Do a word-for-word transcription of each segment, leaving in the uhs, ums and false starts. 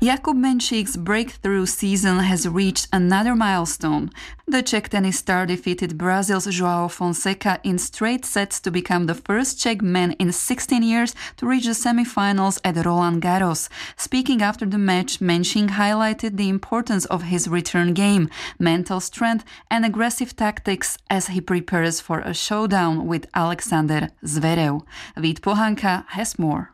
Jakub Menšík's breakthrough season has reached another milestone. The Czech tennis star defeated Brazil's João Fonseca in straight sets to become the first Czech man in sixteen years to reach the semi-finals at Roland Garros. Speaking after the match, Menšík highlighted the importance of his return game, mental strength and aggressive tactics as he prepares for a showdown with Alexander Zverev. Vít Pohanka has more.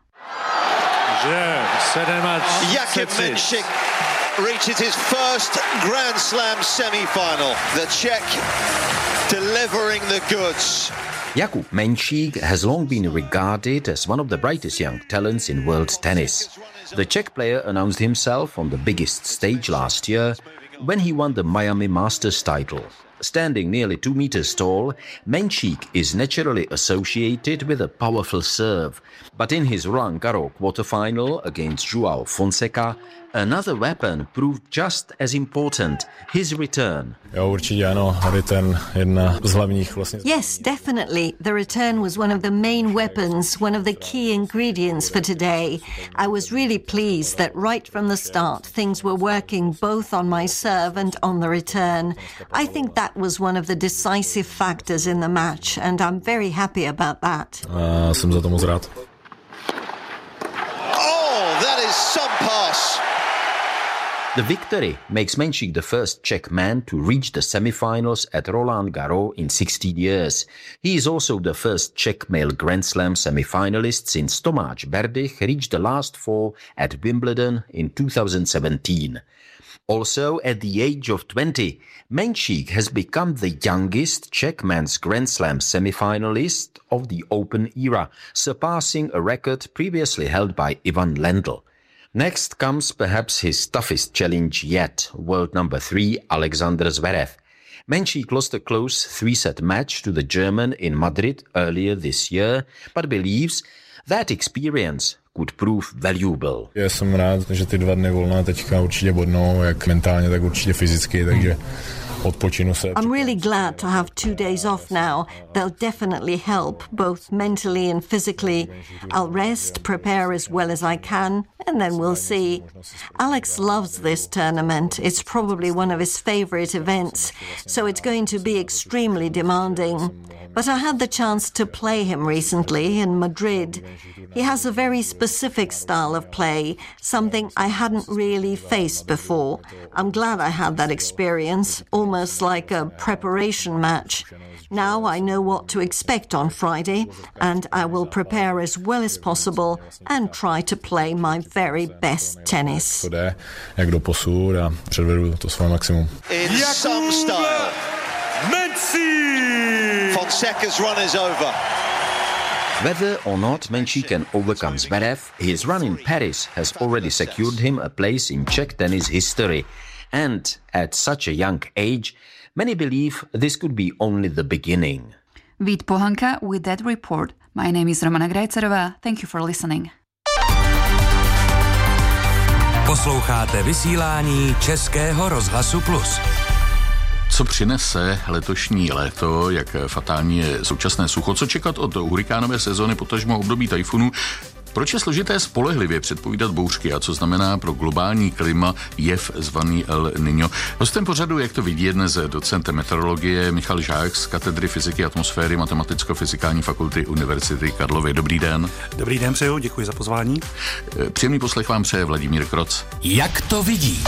Jakub Menšík reaches his first Grand Slam semi-final. The Czech delivering the goods. Jakub Menšík has long been regarded as one of the brightest young talents in world tennis. The Czech player announced himself on the biggest stage last year when he won the Miami Masters title. Standing nearly two meters tall, Menšík is naturally associated with a powerful serve. But in his Roland Garros quarterfinal against João Fonseca, another weapon proved just as important, his return. Yes, definitely. The return was one of the main weapons, one of the key ingredients for today. I was really pleased that right from the start things were working both on my serve and on the return. I think that was one of the decisive factors in the match, and I'm very happy about that. Oh, that is some pass. The victory makes Menšík the first Czech man to reach the semi-finals at Roland Garros in sixteen years. He is also the first Czech male Grand Slam semi-finalist since Tomáš Berdych reached the last four at Wimbledon in two thousand seventeen. Also, at the age of twenty, Menšík has become the youngest Czech men's Grand Slam semi-finalist of the Open era, surpassing a record previously held by Ivan Lendl. Next comes perhaps his toughest challenge yet, world number three, Alexander Zverev. Menšík lost a close three-set match to the German in Madrid earlier this year, but believes that experience could prove valuable. Já jsem rád, že ty dva dny volna teďka určitě bodnou, jak mentálně, tak určitě fyzicky, takže odpočinu se. I'm really glad to have two days off now. They'll definitely help, both mentally and physically. I'll rest, prepare as well as I can, and then we'll see. Alex loves this tournament. It's probably one of his favorite events, so it's going to be extremely demanding. But I had the chance to play him recently in Madrid. He has a very specific style of play, something I hadn't really faced before. I'm glad I had that experience, almost like a preparation match. Now I know what to expect on Friday, and I will prepare as well as possible and try to play my very best tennis. Jak do posud a předvedu to své maximum. In some style. Fonseca's run is over. Whether or not Menšík can overcome Zverev, his run in Paris has already secured him a place in Czech tennis history. And at such a young age, many believe this could be only the beginning. Vít Pohanka with that report. My name is Romana Grajcerová. Thank you for listening. Posloucháte vysílání Českého rozhlasu Plus. Co přinese letošní léto, jak fatální je současné sucho, co čekat od hurikánové sezóny, potažmo období tajfunů, proč je složité spolehlivě předpovídat bouřky a co znamená pro globální klima jev zvaný El Niño. Hostem pořadu, jak to vidí, je dnes docent meteorologie Michal Žák z katedry fyziky atmosféry Matematicko-fyzikální fakulty Univerzity Karlovy. Dobrý den. Dobrý den, přeju, děkuji za pozvání. Příjemný poslech vám přeje Vladimír Kroc. Jak to vidí?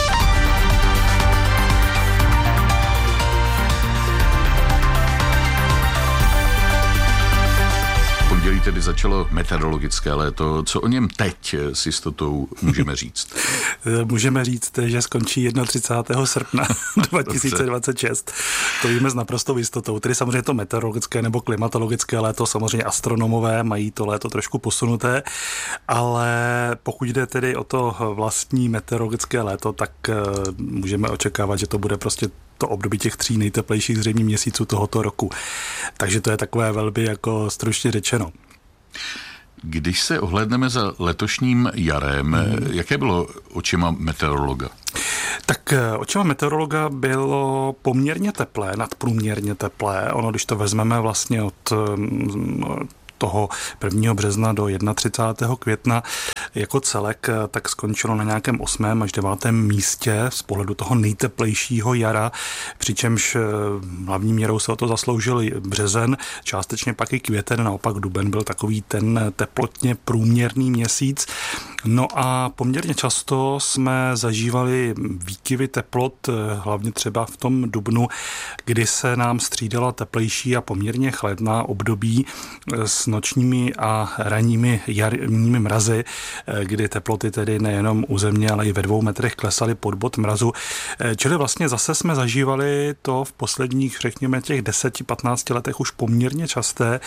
Pondělí tedy začalo meteorologické léto. Co o něm teď s jistotou můžeme říct? Můžeme říct, že skončí třicátého prvního srpna dva tisíce dvacet šest. To víme s naprostou jistotou. Tedy samozřejmě to meteorologické nebo klimatologické léto, samozřejmě astronomové mají to léto trošku posunuté, ale pokud jde tedy o to vlastní meteorologické léto, tak můžeme očekávat, že to bude prostě to období těch tří nejteplejších zřejmě měsíců tohoto roku. Takže to je takové velmi jako stručně řečeno. Když se ohlédneme za letošním jarem, hmm. jaké bylo očima meteorologa? Tak očima meteorologa bylo poměrně teplé, nadprůměrně teplé. Ono, když to vezmeme vlastně od toho prvního března do třicátého prvního května jako celek tak skončilo na nějakém osmém až devátém místě z pohledu toho nejteplejšího jara, přičemž hlavní měrou se o to zasloužil březen, částečně pak i květen, naopak duben byl takový ten teplotně průměrný měsíc. No a poměrně často jsme zažívali výkyvy teplot, hlavně třeba v tom dubnu, kdy se nám střídala teplejší a poměrně chladná období s nočními a ranními jarními mrazy, kdy teploty tedy nejenom územně, ale i ve dvou metrech klesaly pod bod mrazu. Čili vlastně zase jsme zažívali to v posledních, řekněme, těch deseti patnácti letech už poměrně časté,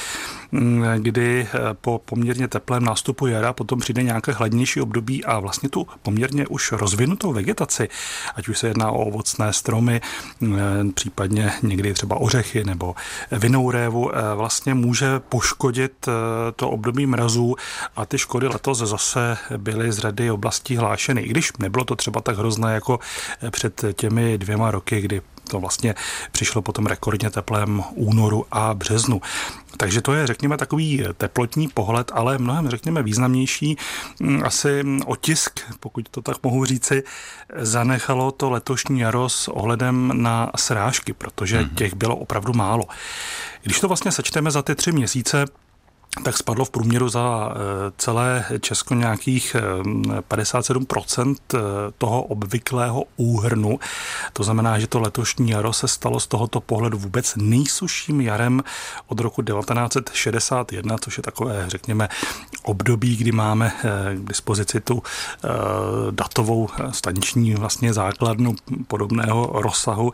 kdy po poměrně teplém nástupu jara potom přijde nějaké hladnější období a vlastně tu poměrně už rozvinutou vegetaci, ať už se jedná o ovocné stromy, případně někdy třeba ořechy nebo vinnou révu, vlastně může poškodit to období mrazů a ty škody letos zase byly z řady oblastí hlášeny. I když nebylo to třeba tak hrozné jako před těmi dvěma roky, kdy to vlastně přišlo po tom rekordně teplém únoru a březnu. Takže to je, řekněme, takový teplotní pohled, ale mnohem, řekněme, významnější asi otisk, pokud to tak mohu říci, zanechalo to letošní jaro s ohledem na srážky, protože mm-hmm. těch bylo opravdu málo. Když to vlastně sečteme za ty tři měsíce, tak spadlo v průměru za celé Česko nějakých padesát sedm procent toho obvyklého úhrnu. To znamená, že to letošní jaro se stalo z tohoto pohledu vůbec nejsušším jarem od roku devatenáct set šedesát jedna, což je takové, řekněme, období, kdy máme k dispozici tu datovou staniční vlastně základnu podobného rozsahu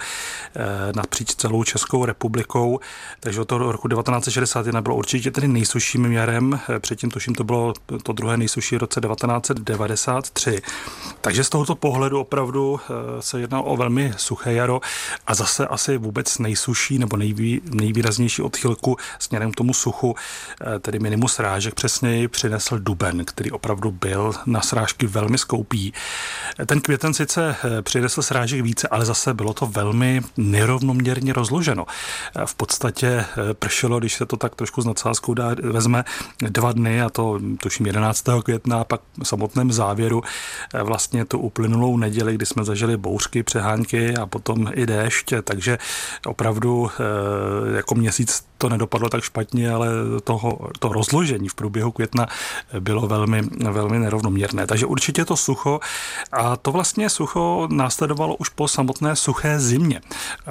napříč celou Českou republikou. Takže od toho roku devatenáct set šedesát jedna bylo určitě tedy nejsušší jarem, předtím tuším to bylo to druhé nejsušší v roce devatenáct set devadesát tři. Takže z tohoto pohledu opravdu se jedná o velmi suché jaro a zase asi vůbec nejsušší nebo nejvý, nejvýraznější odchylku směrem k tomu suchu, tedy minimum srážek přesněji přinesl duben, který opravdu byl na srážky velmi skoupý. Ten květen sice přinesl srážek více, ale zase bylo to velmi nerovnoměrně rozloženo. V podstatě pršelo, když se to tak trošku s nadsázkou dá vezme dva dny, a to tuším jedenáctého května, a pak v samotném závěru vlastně tu uplynulou neděli, kdy jsme zažili bouřky, přehánky a potom i déšť, takže opravdu jako měsíc to nedopadlo tak špatně, ale toho, to rozložení v průběhu května bylo velmi, velmi nerovnoměrné. Takže určitě to sucho a to vlastně sucho následovalo už po samotné suché zimě.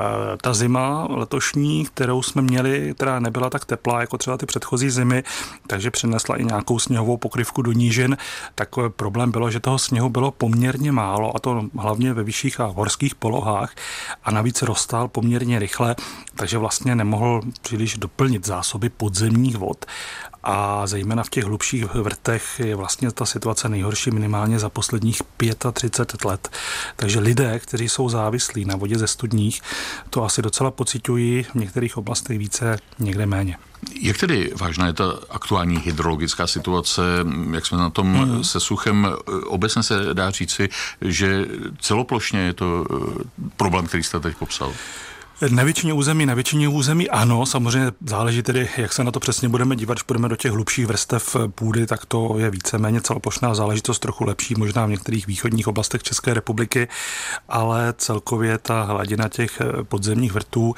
Ta zima letošní, kterou jsme měli, která nebyla tak teplá jako třeba ty předchozí zimy, takže přinesla i nějakou sněhovou pokrývku do nížin, tak problém bylo, že toho sněhu bylo poměrně málo, a to hlavně ve vyšších a horských polohách, a navíc roztál poměrně rychle, takže vlastně nemohl příliš doplnit zásoby podzemních vod. A zejména v těch hlubších vrtech je vlastně ta situace nejhorší minimálně za posledních třicet pět let. Takže lidé, kteří jsou závislí na vodě ze studních, to asi docela pociťují, v některých oblastech více, někde méně. Jak tedy vážná je ta aktuální hydrologická situace, jak jsme na tom hmm. se suchem? Obecně se dá říci, že celoplošně je to problém, který jste teď popsal. Na většině území, na většině území ano, samozřejmě záleží tedy, jak se na to přesně budeme dívat, když půjdeme do těch hlubších vrstev půdy, tak to je víceméně celoplošná záležitost, trochu lepší možná v některých východních oblastech České republiky, ale celkově ta hladina těch podzemních vrtů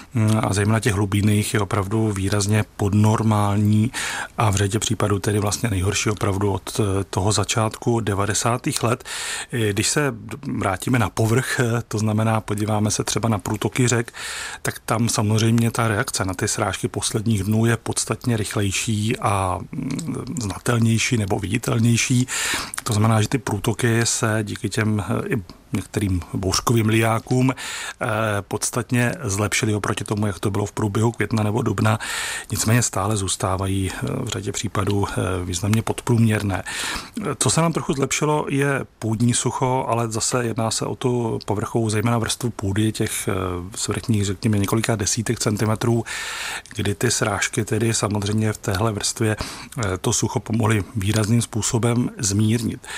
a zejména těch hlubinných je opravdu výrazně podnormální a v řadě případů tedy vlastně nejhorší opravdu od toho začátku devadesátých let. Když se vrátíme na povrch, to znamená podíváme se třeba na průtoky řek, tak tam samozřejmě ta reakce na ty srážky posledních dnů je podstatně rychlejší a znatelnější nebo viditelnější. To znamená, že ty průtoky se díky těm i některým bouřkovým lijákům eh, podstatně zlepšily oproti tomu, jak to bylo v průběhu května nebo dubna. Nicméně stále zůstávají v řadě případů eh, významně podprůměrné. Co se nám trochu zlepšilo, je půdní sucho, ale zase jedná se o tu povrchovou, zejména vrstvu půdy, těch eh, svrchních, řekněme, několika desítek centimetrů, kdy ty srážky tedy samozřejmě v téhle vrstvě eh, to sucho pomohly výrazným způsobem zmírnit.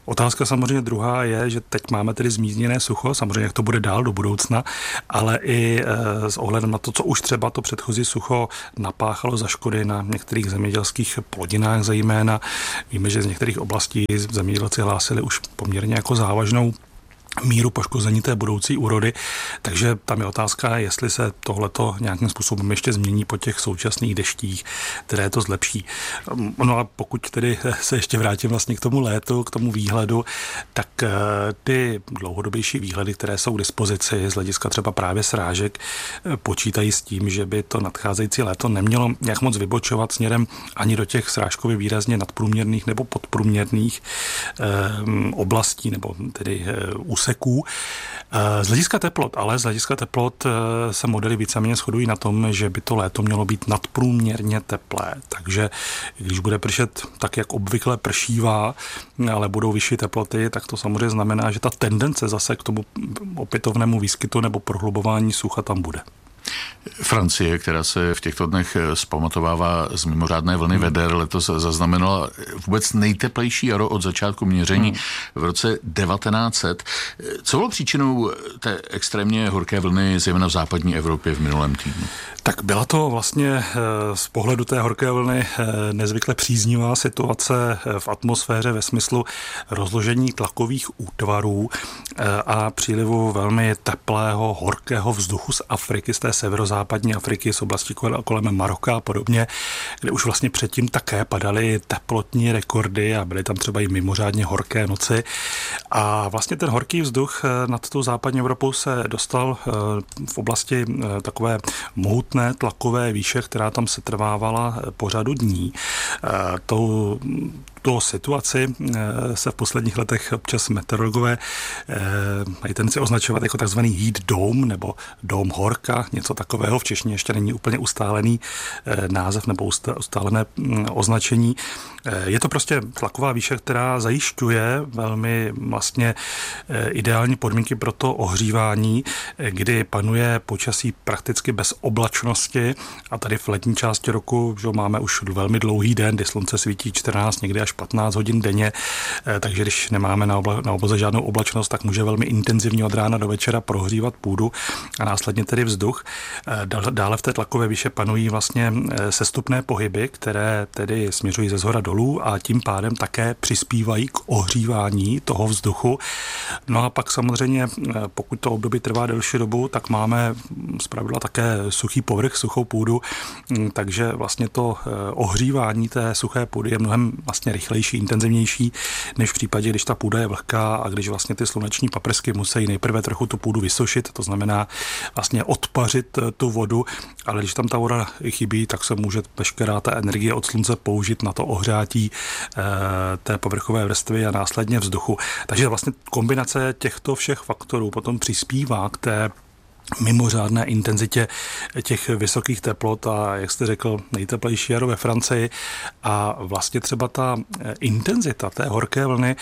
Otázka samozřejmě druhá je, že teď máme tedy zmíněné sucho, samozřejmě jak to bude dál do budoucna, ale i e, s ohledem na to, co už třeba to předchozí sucho napáchalo za škody na některých zemědělských plodinách zejména. Víme, že z některých oblastí zemědělci hlásili už poměrně jako závažnou míru poškození té budoucí úrody, takže tam je otázka, jestli se tohleto nějakým způsobem ještě změní po těch současných deštích, které to zlepší. No a pokud tedy se ještě vrátím vlastně k tomu létu, k tomu výhledu, tak ty dlouhodobější výhledy, které jsou k dispozici z hlediska třeba právě srážek, počítají s tím, že by to nadcházející léto nemělo nějak moc vybočovat směrem ani do těch srážkově výrazně nadprůměrných nebo podprůměrných eh, oblastí, nebo tedy eh, úseků. Z hlediska teplot, ale z hlediska teplot se modely víceméně shodují na tom, že by to léto mělo být nadprůměrně teplé. Takže když bude pršet tak, jak obvykle pršívá, ale budou vyšší teploty, tak to samozřejmě znamená, že ta tendence zase k tomu opětovnému výskytu nebo prohlubování sucha tam bude. Francie, která se v těchto dnech zpamatovává z mimořádné vlny veder, letos zaznamenala vůbec nejteplejší jaro od začátku měření hmm. v roce devatenáct set. Co bylo příčinou té extrémně horké vlny, zejména v západní Evropě v minulém týdnu? Tak byla to vlastně z pohledu té horké vlny nezvykle příznivá situace v atmosféře ve smyslu rozložení tlakových útvarů a přílivu velmi teplého, horkého vzduchu z Afriky, z té severozápadní Afriky, z oblasti kolem Maroka a podobně, kde už vlastně předtím také padaly teplotní rekordy a byly tam třeba i mimořádně horké noci. A vlastně ten horký vzduch nad tou západní Evropou se dostal v oblasti takové mohutné tlakové výše, která tam se trvávala po řadu dní. Tou tuto situaci se v posledních letech občas meteorologové mají tendenci označovat jako takzvaný heat dome nebo dome horka, něco takového. V češtině ještě není úplně ustálený název nebo ustálené označení. Je to prostě tlaková výše, která zajišťuje velmi vlastně ideální podmínky pro to ohřívání, kdy panuje počasí prakticky bez oblačnosti a tady v letní části roku že máme už velmi dlouhý den, kdy slunce svítí čtrnáct, někdy až patnáct hodin denně, takže když nemáme na, obla, na oboze žádnou oblačnost, tak může velmi intenzivně od rána do večera prohřívat půdu a následně tedy vzduch. Dále v té tlakové výše panují vlastně sestupné pohyby, které tedy směřují ze zhora dolů a tím pádem také přispívají k ohřívání toho vzduchu. No a pak samozřejmě, pokud to období trvá delší dobu, tak máme zpravidla také suchý povrch, suchou půdu, takže vlastně to ohřívání té suché půdy je mnohem vlastně rychlejší, intenzivnější, než v případě, když ta půda je vlhká a když vlastně ty sluneční paprsky musí nejprve trochu tu půdu vysušit, to znamená vlastně odpařit tu vodu, ale když tam ta voda chybí, tak se může veškerá ta energie od slunce použít na to ohřátí té povrchové vrstvy a následně vzduchu. Takže vlastně kombinace těchto všech faktorů potom přispívá k té mimořádné intenzitě těch vysokých teplot a, jak jste řekl, nejteplejší jaro ve Francii a vlastně třeba ta intenzita té horké vlny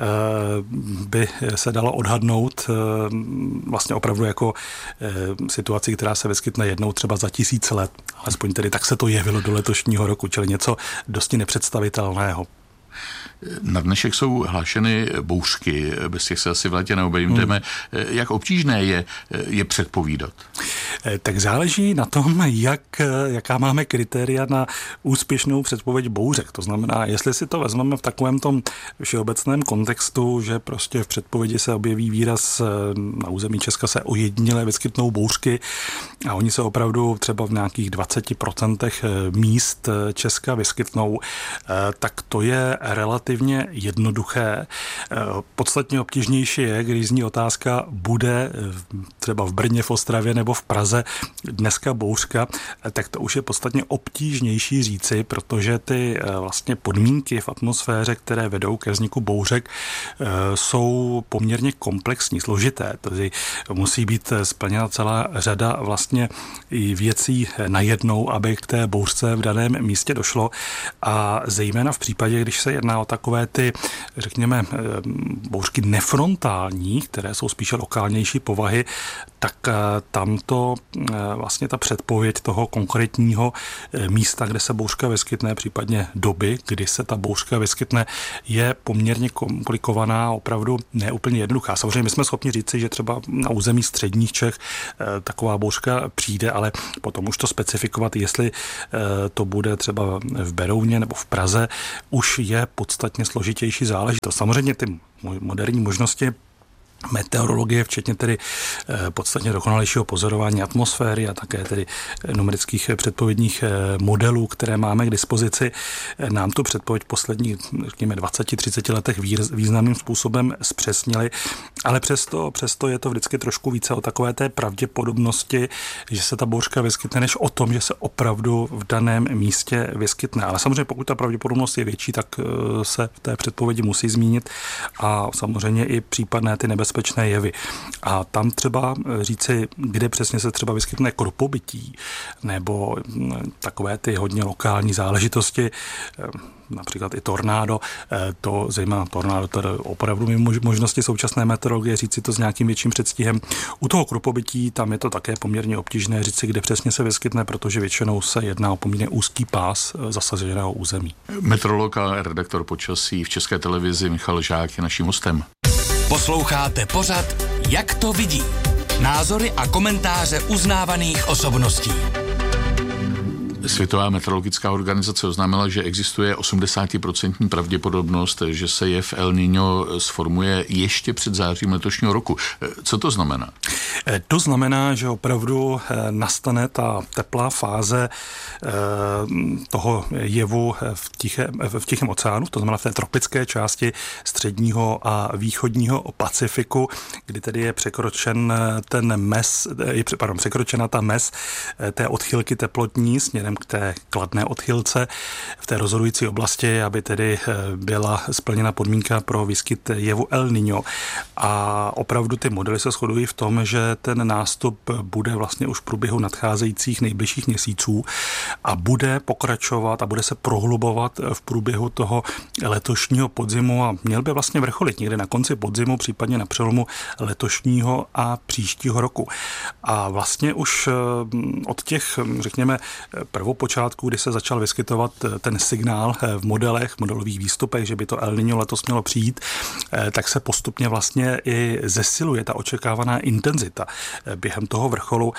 by se dala odhadnout vlastně opravdu jako situaci, která se vyskytne jednou třeba za tisíc let. Alespoň tedy tak se to jevilo do letošního roku, čili něco dosti nepředstavitelného. Na dnešek jsou hlášeny bouřky, bez těch se asi v létě neobejdeme. Hmm. Jak obtížné je je předpovídat? Tak záleží na tom, jak, jaká máme kritéria na úspěšnou předpověď bouřek. To znamená, jestli si to vezmeme v takovém tom všeobecném kontextu, že prostě v předpovědi se objeví výraz na území Česka se ojediněle vyskytnou bouřky a oni se opravdu třeba v nějakých dvacet procent míst Česka vyskytnou, tak to je relativně jednoduché. Podstatně obtížnější je, když zní otázka, bude třeba v Brně, v Ostravě nebo v Praze dneska bouřka, tak to už je podstatně obtížnější říci, protože ty vlastně podmínky v atmosféře, které vedou ke vzniku bouřek, jsou poměrně komplexní, složité. Tedy musí být splněna celá řada vlastně věcí najednou, aby k té bouřce v daném místě došlo a zejména v případě, když se jedná o takové ty, řekněme, bouřky nefrontální, které jsou spíše lokálnější povahy, tak tam to to vlastně ta předpověď toho konkrétního místa, kde se bouřka vyskytne, případně doby, kdy se ta bouřka vyskytne, je poměrně komplikovaná, opravdu neúplně jednoduchá. Samozřejmě my jsme schopni říci, že třeba na území středních Čech taková bouřka přijde, ale potom už to specifikovat, jestli to bude třeba v Berouně nebo v Praze, už je podstatně složitější záležitost. Samozřejmě ty moderní možnosti meteorologie, včetně tedy podstatně dokonalejšího pozorování atmosféry a také tedy numerických předpovědních modelů, které máme k dispozici, nám tu předpověď v posledních, řekněme, dvacet třicet letech významným způsobem zpřesnili, ale přesto, přesto je to vždycky trošku více o takové té pravděpodobnosti, že se ta bouřka vyskytne, než o tom, že se opravdu v daném místě vyskytne. Ale samozřejmě pokud ta pravděpodobnost je větší, tak se v té předpovědi musí zmínit a samozřejmě i případné ty nebezpečné bezpečné jevy. A tam třeba říci, kde přesně se třeba vyskytne krupobytí nebo takové ty hodně lokální záležitosti, například i tornádo, to zejména tornádo, to je opravdu mimo možnosti současné meteorologie říci to s nějakým větším předstihem. U toho krupobytí tam je to také poměrně obtížné říci, kde přesně se vyskytne, protože většinou se jedná o poměrně úzký pás zasaženého území. Meteorolog a redaktor počasí v České televizi Michal Žák je naším hostem. Posloucháte pořad Jak to vidí? Názory a komentáře uznávaných osobností. Světová meteorologická organizace oznámila, že existuje osmdesátprocentní pravděpodobnost, že se jev El Niño sformuje ještě před zářím letošního roku. Co to znamená? To znamená, že opravdu nastane ta teplá fáze toho jevu v, tiché, v Tichém oceánu, to znamená v té tropické části středního a východního Pacifiku, kdy tedy je překročen ten mez, je pardon, překročena ta mez té odchylky teplotní směrem k té kladné odchylce v té rozhodující oblasti, aby tedy byla splněna podmínka pro výskyt jevu El Niño. A opravdu ty modely se shodují v tom, že ten nástup bude vlastně už v průběhu nadcházejících nejbližších měsíců a bude pokračovat a bude se prohlubovat v průběhu toho letošního podzimu a měl by vlastně vrcholit někde na konci podzimu, případně na přelomu letošního a příštího roku. A vlastně už od těch, řekněme, prvopočátku, kdy se začal vyskytovat ten signál v modelech, modelových výstupech, že by to El Niño letos mělo přijít, tak se postupně vlastně i zesiluje ta očekávaná intenzita během toho vrcholu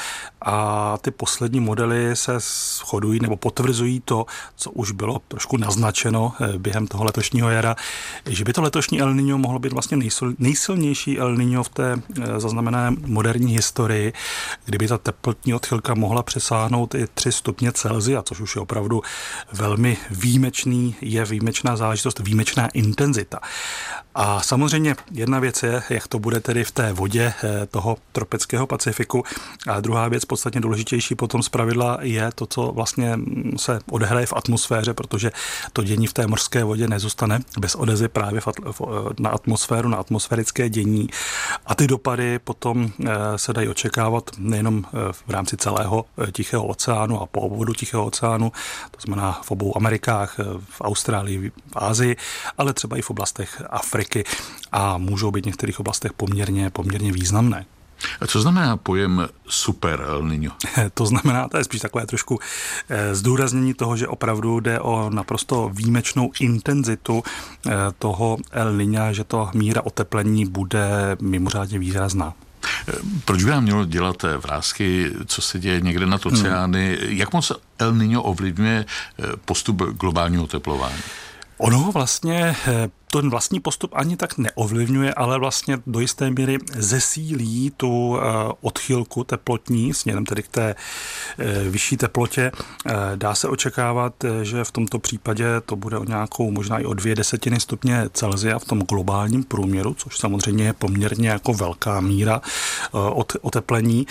a ty poslední modely se shodují nebo potvrzují to, co už bylo trošku naznačeno během toho letošního jara, že by to letošní El Niño mohlo být vlastně nejsilnější El Niño v té zaznamenané moderní historii, kdyby ta teplotní odchylka mohla přesáhnout i tři stupně Celsia, což už je opravdu velmi výjimečný, je výjimečná záležitost, výjimečná intenzita. A samozřejmě jedna věc je, jak to bude tedy v té vodě toho tropického Pacifiku. A druhá věc, podstatně důležitější potom zpravidla, je to, co vlastně se odehraje v atmosféře, protože to dění v té mořské vodě nezůstane bez odezvy právě na atmosféru, na atmosférické dění. A ty dopady potom se dají očekávat nejenom v rámci celého Tichého oceánu a po obvodu Tichého oceánu, to znamená v obou Amerikách, v Austrálii, v Asii, ale třeba i v oblastech Afriky a můžou být v některých oblastech poměrně, poměrně významné. A co znamená pojem super El Niño? To znamená, to je spíš takové trošku zdůraznění toho, že opravdu jde o naprosto výjimečnou intenzitu toho El Niña, že to míra oteplení bude mimořádně výrazná. Proč by nám mělo dělat vrásky, co se děje někde nad oceány? Hmm. Jak moc El Niño ovlivňuje postup globálního oteplování? Ono vlastně ten vlastní postup ani tak neovlivňuje, ale vlastně do jisté míry zesílí tu odchylku teplotní směrem tedy k té vyšší teplotě. Dá se očekávat, že v tomto případě to bude o nějakou možná i o dvě desetiny stupně Celsia v tom globálním průměru, což samozřejmě je poměrně jako velká míra oteplení.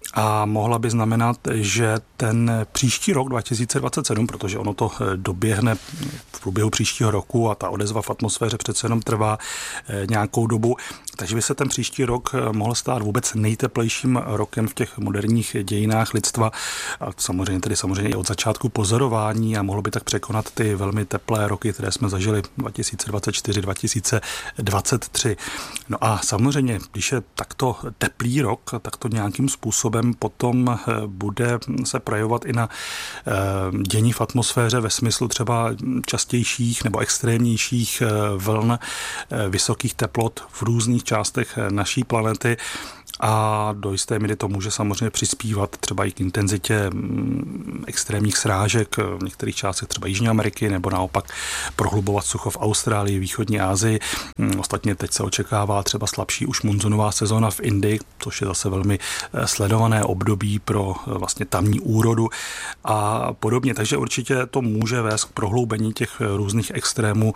A mohla by znamenat, že ten příští rok dva tisíce dvacet sedm, protože ono to doběhne v průběhu příštího roku a ta odezva v atmosféře přece jenom trvá nějakou dobu, takže by se ten příští rok mohl stát vůbec nejteplejším rokem v těch moderních dějinách lidstva a samozřejmě tedy samozřejmě i od začátku pozorování a mohlo by tak překonat ty velmi teplé roky, které jsme zažili dva tisíce dvacet čtyři dva tisíce dvacet tři. No a samozřejmě, když je takto teplý rok, tak to nějakým způsobem způsobem potom bude se projevovat i na dění v atmosféře ve smyslu třeba častějších nebo extrémnějších vln vysokých teplot v různých částech naší planety. A do jisté míry to může samozřejmě přispívat třeba i k intenzitě extrémních srážek v některých částech třeba Jižní Ameriky nebo naopak prohlubovat sucho v Austrálii, východní Asii. Ostatně teď se očekává třeba slabší už monzunová sezóna v Indii, což je zase velmi sledované období pro vlastně tamní úrodu a podobně. Takže určitě to může vést k prohloubení těch různých extrémů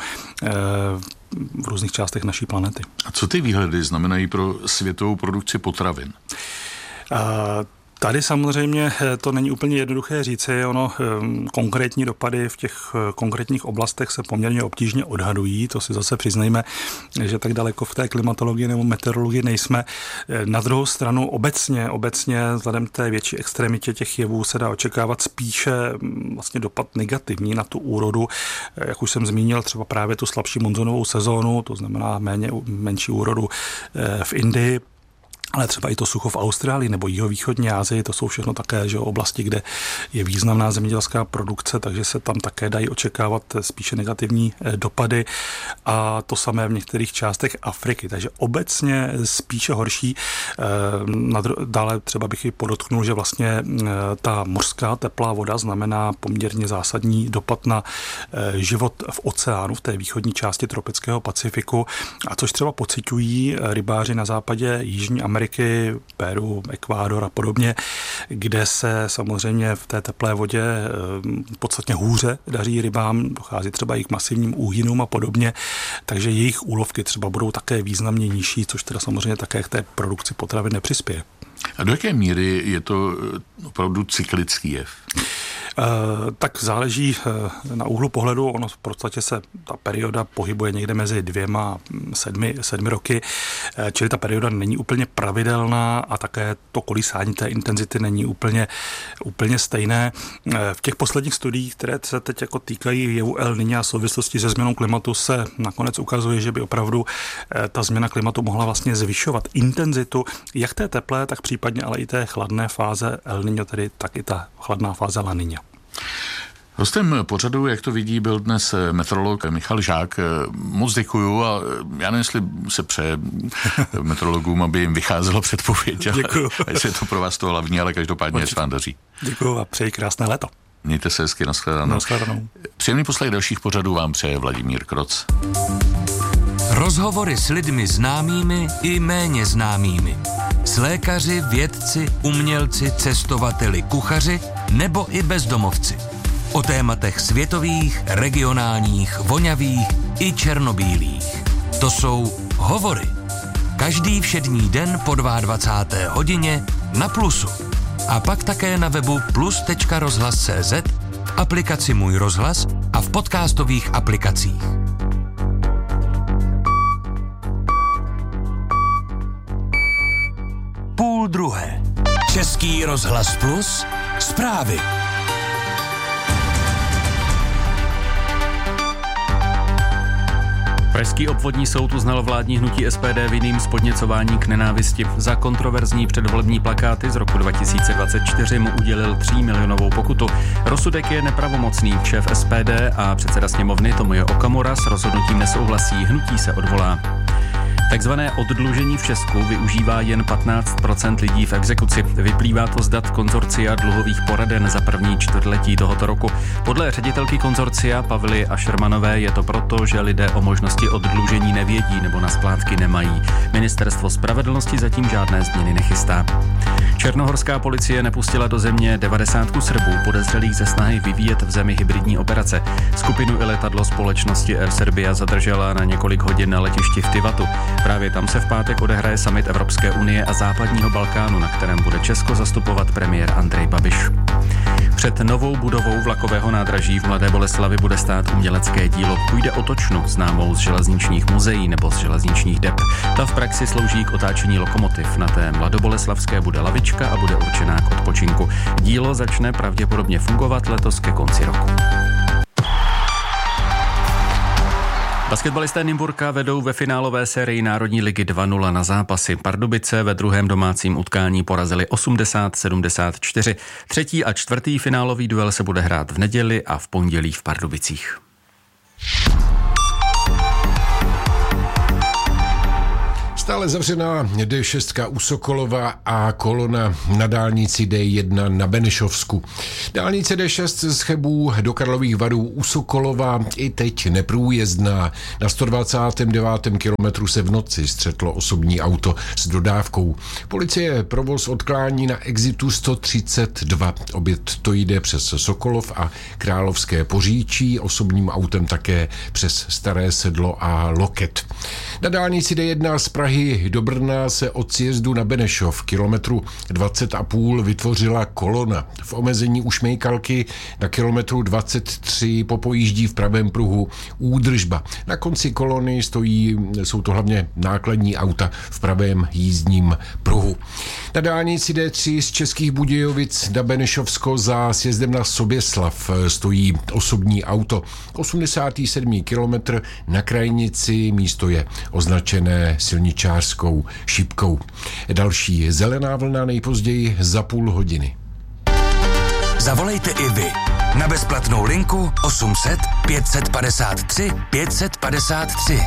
v různých částech naší planety. A co ty výhledy znamenají pro světovou produkci potravin? Uh, Tady samozřejmě to není úplně jednoduché říci, ono konkrétní dopady v těch konkrétních oblastech se poměrně obtížně odhadují, to si zase přiznejme, že tak daleko v té klimatologii nebo meteorologii nejsme. Na druhou stranu obecně, obecně vzhledem k té větší extremitě těch jevů se dá očekávat spíše vlastně dopad negativní na tu úrodu, jak už jsem zmínil, třeba právě tu slabší monzunovou sezónu, to znamená méně, menší úrodu v Indii, ale třeba i to sucho v Austrálii nebo jihovýchodní Asii, to jsou všechno také že, oblasti, kde je významná zemědělská produkce, takže se tam také dají očekávat spíše negativní dopady a to samé v některých částech Afriky, takže obecně spíše horší. Dále třeba bych i podotknul, že vlastně ta mořská teplá voda znamená poměrně zásadní dopad na život v oceánu, v té východní části tropického Pacifiku, a což třeba pociťují rybáři na západě Jižní Ameriky, Peru, Ekvádor a podobně, kde se samozřejmě v té teplé vodě podstatně hůře daří rybám, dochází třeba i k masivním úhynům a podobně, takže jejich úlovky třeba budou také významně nižší, což teda samozřejmě také k té produkci potravin nepřispěje. A do jaké míry je to opravdu cyklický jev? Tak záleží na úhlu pohledu, ono v podstatě se ta perioda pohybuje někde mezi dvěma a sedmi, sedmi roky, čili ta perioda není úplně pravidelná a také to kolísání té intenzity není úplně, úplně stejné. V těch posledních studiích, které se teď jako týkají jevu El Niña a souvislosti se změnou klimatu, se nakonec ukazuje, že by opravdu ta změna klimatu mohla vlastně zvyšovat intenzitu jak té teplé, tak případně ale i té chladné fáze El Niño, tedy tak i ta chladná fáze La Niña. Hostem pořadu, jak to vidí, byl dnes meteorolog Michal Žák. Moc děkuju a já nevím, jestli se přeje meteorologům, aby jim vycházelo předpověď. Děkuju. A jestli je to pro vás to hlavní, ale každopádně se vám daří. Děkuju a přeji krásné léto. Mějte se hezky, nashledanou. Nashledanou. Příjemný poslech dalších pořadů vám přeje Vladimír Kroc. Rozhovory s lidmi známými i méně známými. S lékaři, vědci, umělci, cestovateli, kuchaři nebo i bezdomovci. O tématech světových, regionálních, voňavých i černobílých. To jsou Hovory. Každý všední den po dvacáté druhé hodině na Plusu. A pak také na webu plus tečka rozhlas tečka cé zet, aplikaci Můj rozhlas a v podcastových aplikacích. Půl druhé. Český rozhlas Plus. Zprávy. Pražský obvodní soud uznal vládní hnutí S P D vinným z podněcování k nenávisti. Za kontroverzní předvolební plakáty z roku dva tisíce dvacet čtyři mu udělil tří milionovou pokutu. Rozsudek je nepravomocný. Šéf S P D a předseda sněmovny Tomio Okamura s rozhodnutím nesouhlasí. Hnutí se odvolá. Takzvané oddlužení v Česku využívá jen patnáct procent lidí v exekuci. Vyplývá to z dat konzorcia dluhových poraden za první čtvrtletí tohoto roku. Podle ředitelky konzorcia Pavly Ašermanové je to proto, že lidé o možnosti oddlužení nevědí nebo na splátky nemají. Ministerstvo spravedlnosti zatím žádné změny nechystá. Černohorská policie nepustila do země devadesátku Srbů podezřelých ze snahy vyvíjet v zemi hybridní operace. Skupinu i letadlo společnosti Air Serbia zadržela na několik hodin na letišti v Tivatu. Právě tam se v pátek odehraje summit Evropské unie a západního Balkánu, na kterém bude Česko zastupovat premiér Andrej Babiš. Před novou budovou vlakového nádraží v Mladé Boleslavi bude stát umělecké dílo. Půjde o točnu, známou z železničních muzeí nebo z železničních dep. Ta v praxi slouží k otáčení lokomotiv. Na té mladoboleslavské bude lavička a bude určená k odpočinku. Dílo začne pravděpodobně fungovat letos ke konci roku. Basketbalisté Nymburka vedou ve finálové sérii Národní ligy dva nula na zápasy. Pardubice ve druhém domácím utkání porazili osmdesát sedmdesát čtyři. Třetí a čtvrtý finálový duel se bude hrát v neděli a v pondělí v Pardubicích. Stále zavřená D šest u Sokolova a kolona na dálnici D jedna na Benešovsku. Dálnice D šest z Chebů do Karlových Varů u Sokolova i teď neprůjezdná. Na sto dvacátém devátém kilometru se v noci střetlo osobní auto s dodávkou. Policie provoz odklání na exitu sto třicet dva. Oběd to jde přes Sokolov a Královské Poříčí, osobním autem také přes Staré Sedlo a Loket. Na dálnici D jedna z Prahy do Brna se od sjezdu na Benešov kilometru dvacet a půl vytvořila kolona. V omezení u Šmejkalky na kilometru dvacet tři popojíždí v pravém pruhu údržba. Na konci kolony stojí, jsou to hlavně nákladní auta v pravém jízdním pruhu. Na dálnici D tři z Českých Budějovic na Benešovsko za sjezdem na Soběslav stojí osobní auto. osmdesátý sedmý kilometr na krajnici místo je označené silničářskou šipkou. Další zelená vlna nejpozději za půl hodiny. Zavolejte i vy na bezplatnou linku osm set pět padesát tři pět padesát tři.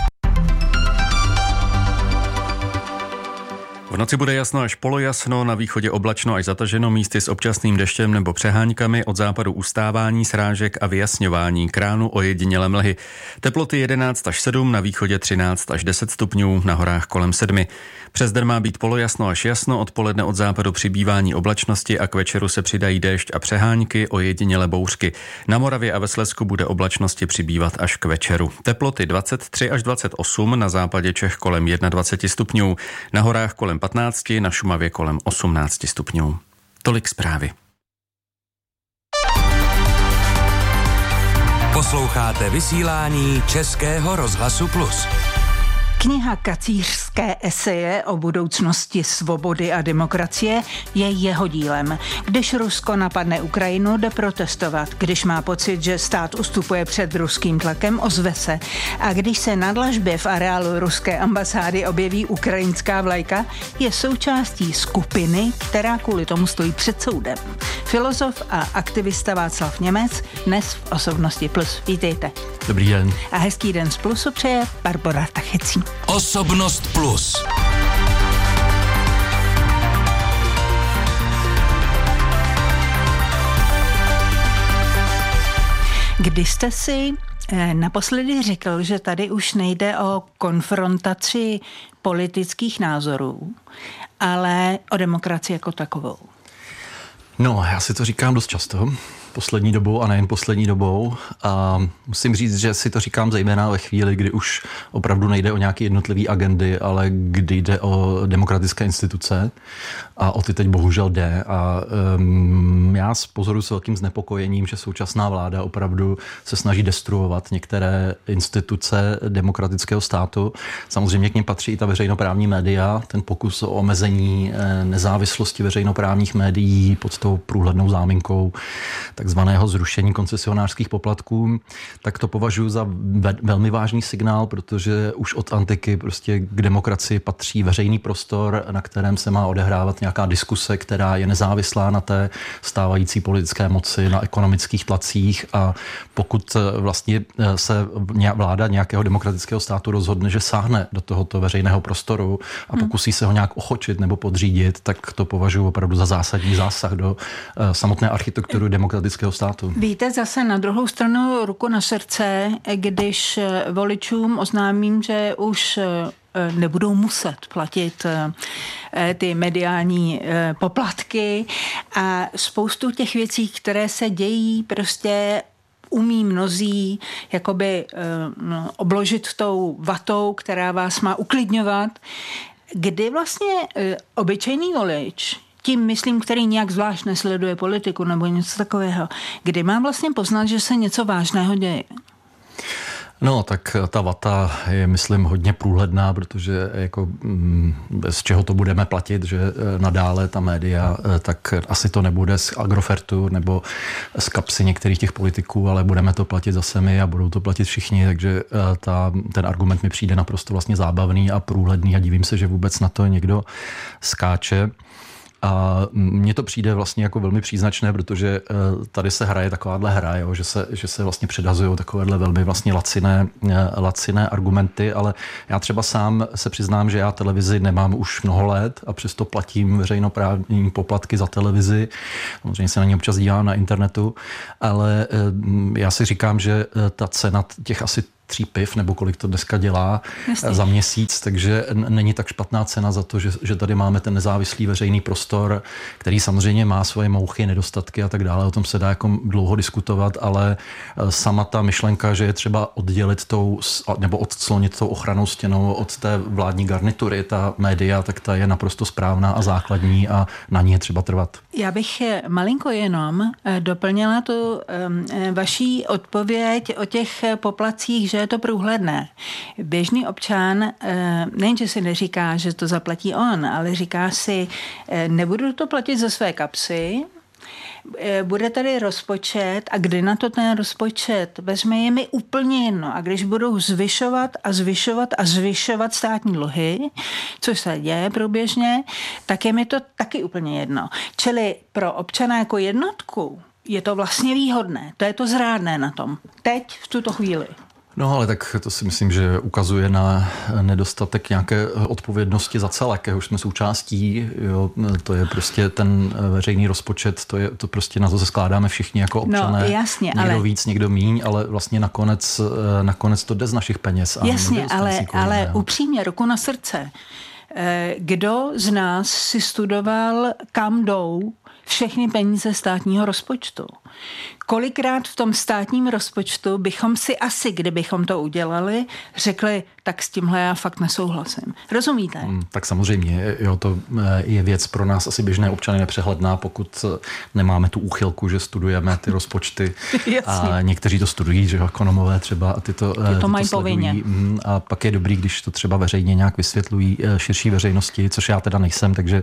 V noci bude jasno až polojasno, na východě oblačno až zataženo, místy s občasným deštěm nebo přeháňkami, od západu ustávání, srážek a vyjasňování, kránu ojedinělé mlhy. Teploty jedenáct až sedm, na východě třináct až deset stupňů, na horách kolem sedmi. Přes den má být polojasno až jasno, odpoledne od západu přibývání oblačnosti a k večeru se přidají déšť a přeháňky, ojedinělé bouřky. Na Moravě a ve Slezsku bude oblačnosti přibývat až k večeru. Teploty dvacet tři až dvacet osm, na západě Čech kolem dvacet jedna stupňů, na horách kolem patnáct, na Šumavě kolem osmnáct stupňů. Tolik zprávy. Posloucháte vysílání Českého rozhlasu Plus. Kniha Kacířské eseje o budoucnosti svobody a demokracie je jeho dílem. Když Rusko napadne Ukrajinu, jde protestovat. Když má pocit, že stát ustupuje před ruským tlakem, ozve se. A když se na dlažbě v areálu ruské ambasády objeví ukrajinská vlajka, je součástí skupiny, která kvůli tomu stojí před soudem. Filozof a aktivista Václav Němec dnes v Osobnosti Plus. Vítejte. Dobrý den. A hezký den z Plusu přeje Barbora Tachecí. Osobnost Plus. Kdy jste si naposledy řekl, že tady už nejde o konfrontaci politických názorů, ale o demokracii jako takovou? No, já si to říkám dost často, poslední dobou a nejen poslední dobou. A musím říct, že si to říkám zejména ve chvíli, kdy už opravdu nejde o nějaké jednotlivé agendy, ale kdy jde o demokratické instituce a o ty teď bohužel jde. A um, já pozoruju s velkým znepokojením, že současná vláda opravdu se snaží destruovat některé instituce demokratického státu. Samozřejmě k nim patří i ta veřejnoprávní média, ten pokus o omezení nezávislosti veřejnoprávních médií pod tou průhlednou záminkou takzvaného zrušení koncesionářských poplatků, tak to považuji za ve- velmi vážný signál, protože už od antiky prostě k demokracii patří veřejný prostor, na kterém se má odehrávat nějaká diskuse, která je nezávislá na té stávající politické moci, na ekonomických tlacích, a pokud vlastně se vláda nějakého demokratického státu rozhodne, že sáhne do tohoto veřejného prostoru a pokusí se ho nějak ochočit nebo podřídit, tak to považuji opravdu za zásadní zásah do samotné architektury demokratického státu. Víte, zase na druhou stranu ruku na srdce, když voličům oznámím, že už nebudou muset platit ty mediální poplatky a spoustu těch věcí, které se dějí, prostě umí mnozí jakoby no, obložit tou vatou, která vás má uklidňovat. Kdy vlastně obyčejný volič, tím myslím, který nějak zvlášť nesleduje politiku nebo něco takového, kdy má vlastně poznat, že se něco vážného děje? No, tak ta vata je, myslím, hodně průhledná, protože jako bez čeho to budeme platit, že nadále ta média, tak asi to nebude z Agrofertu nebo z kapsy některých těch politiků, ale budeme to platit zase my a budou to platit všichni, takže ta, ten argument mi přijde naprosto vlastně zábavný a průhledný a divím se, že vůbec na to někdo skáče. A mně to přijde vlastně jako velmi příznačné, protože tady se hraje takováhle hra, jo, že, se, že se vlastně předhazují takovéhle velmi vlastně laciné, laciné argumenty, ale já třeba sám se přiznám, že já televizi nemám už mnoho let a přesto platím veřejnoprávní poplatky za televizi. Samozřejmě se na ně občas dívám na internetu, ale já si říkám, že ta cena těch asi tří piv, nebo kolik to dneska dělá Jasně. za měsíc, takže není tak špatná cena za to, že, že tady máme ten nezávislý veřejný prostor, který samozřejmě má svoje mouchy, nedostatky a tak dále. O tom se dá jako dlouho diskutovat, ale sama ta myšlenka, že je třeba oddělit tou, nebo odclonit tou ochranou stěnou od té vládní garnitury, ta média, tak ta je naprosto správná a základní a na ní je třeba trvat. Já bych malinko jenom doplnila tu vaší odpověď o těch poplacích, že je to průhledné. Běžný občan nejenže si neříká, že to zaplatí on, ale říká si, nebudu to platit ze své kapsy, bude tady rozpočet a kdy na to ten rozpočet vezme, je mi úplně jedno. A když budou zvyšovat a zvyšovat a zvyšovat státní dluhy, což se děje průběžně, tak je mi to taky úplně jedno. Čili pro občana jako jednotku je to vlastně výhodné. To je to zrádné na tom. Teď, v tuto chvíli. No ale tak to si myslím, že ukazuje na nedostatek nějaké odpovědnosti za celek, už jsme součástí, jo, to je prostě ten veřejný rozpočet, to je to prostě na to se skládáme všichni jako občané. No, jasně, někdo ale... víc, někdo míň, ale vlastně nakonec, nakonec to jde z našich peněz. A jasně, ale, ale upřímně, ruku na srdce, kdo z nás si studoval, kam jdou všechny peníze státního rozpočtu? Kolikrát v tom státním rozpočtu bychom si asi, kdybychom to udělali, řekli, tak s tímhle já fakt nesouhlasím. Rozumíte? Hmm, tak samozřejmě, jo, to je věc pro nás asi běžné občany nepřehledná, pokud nemáme tu úchylku, že studujeme ty rozpočty a někteří to studují, že ekonomové třeba a ty to, ty to ty mají to povinně. A pak je dobrý, když to třeba veřejně nějak vysvětlují širší veřejnosti, což já teda nejsem, takže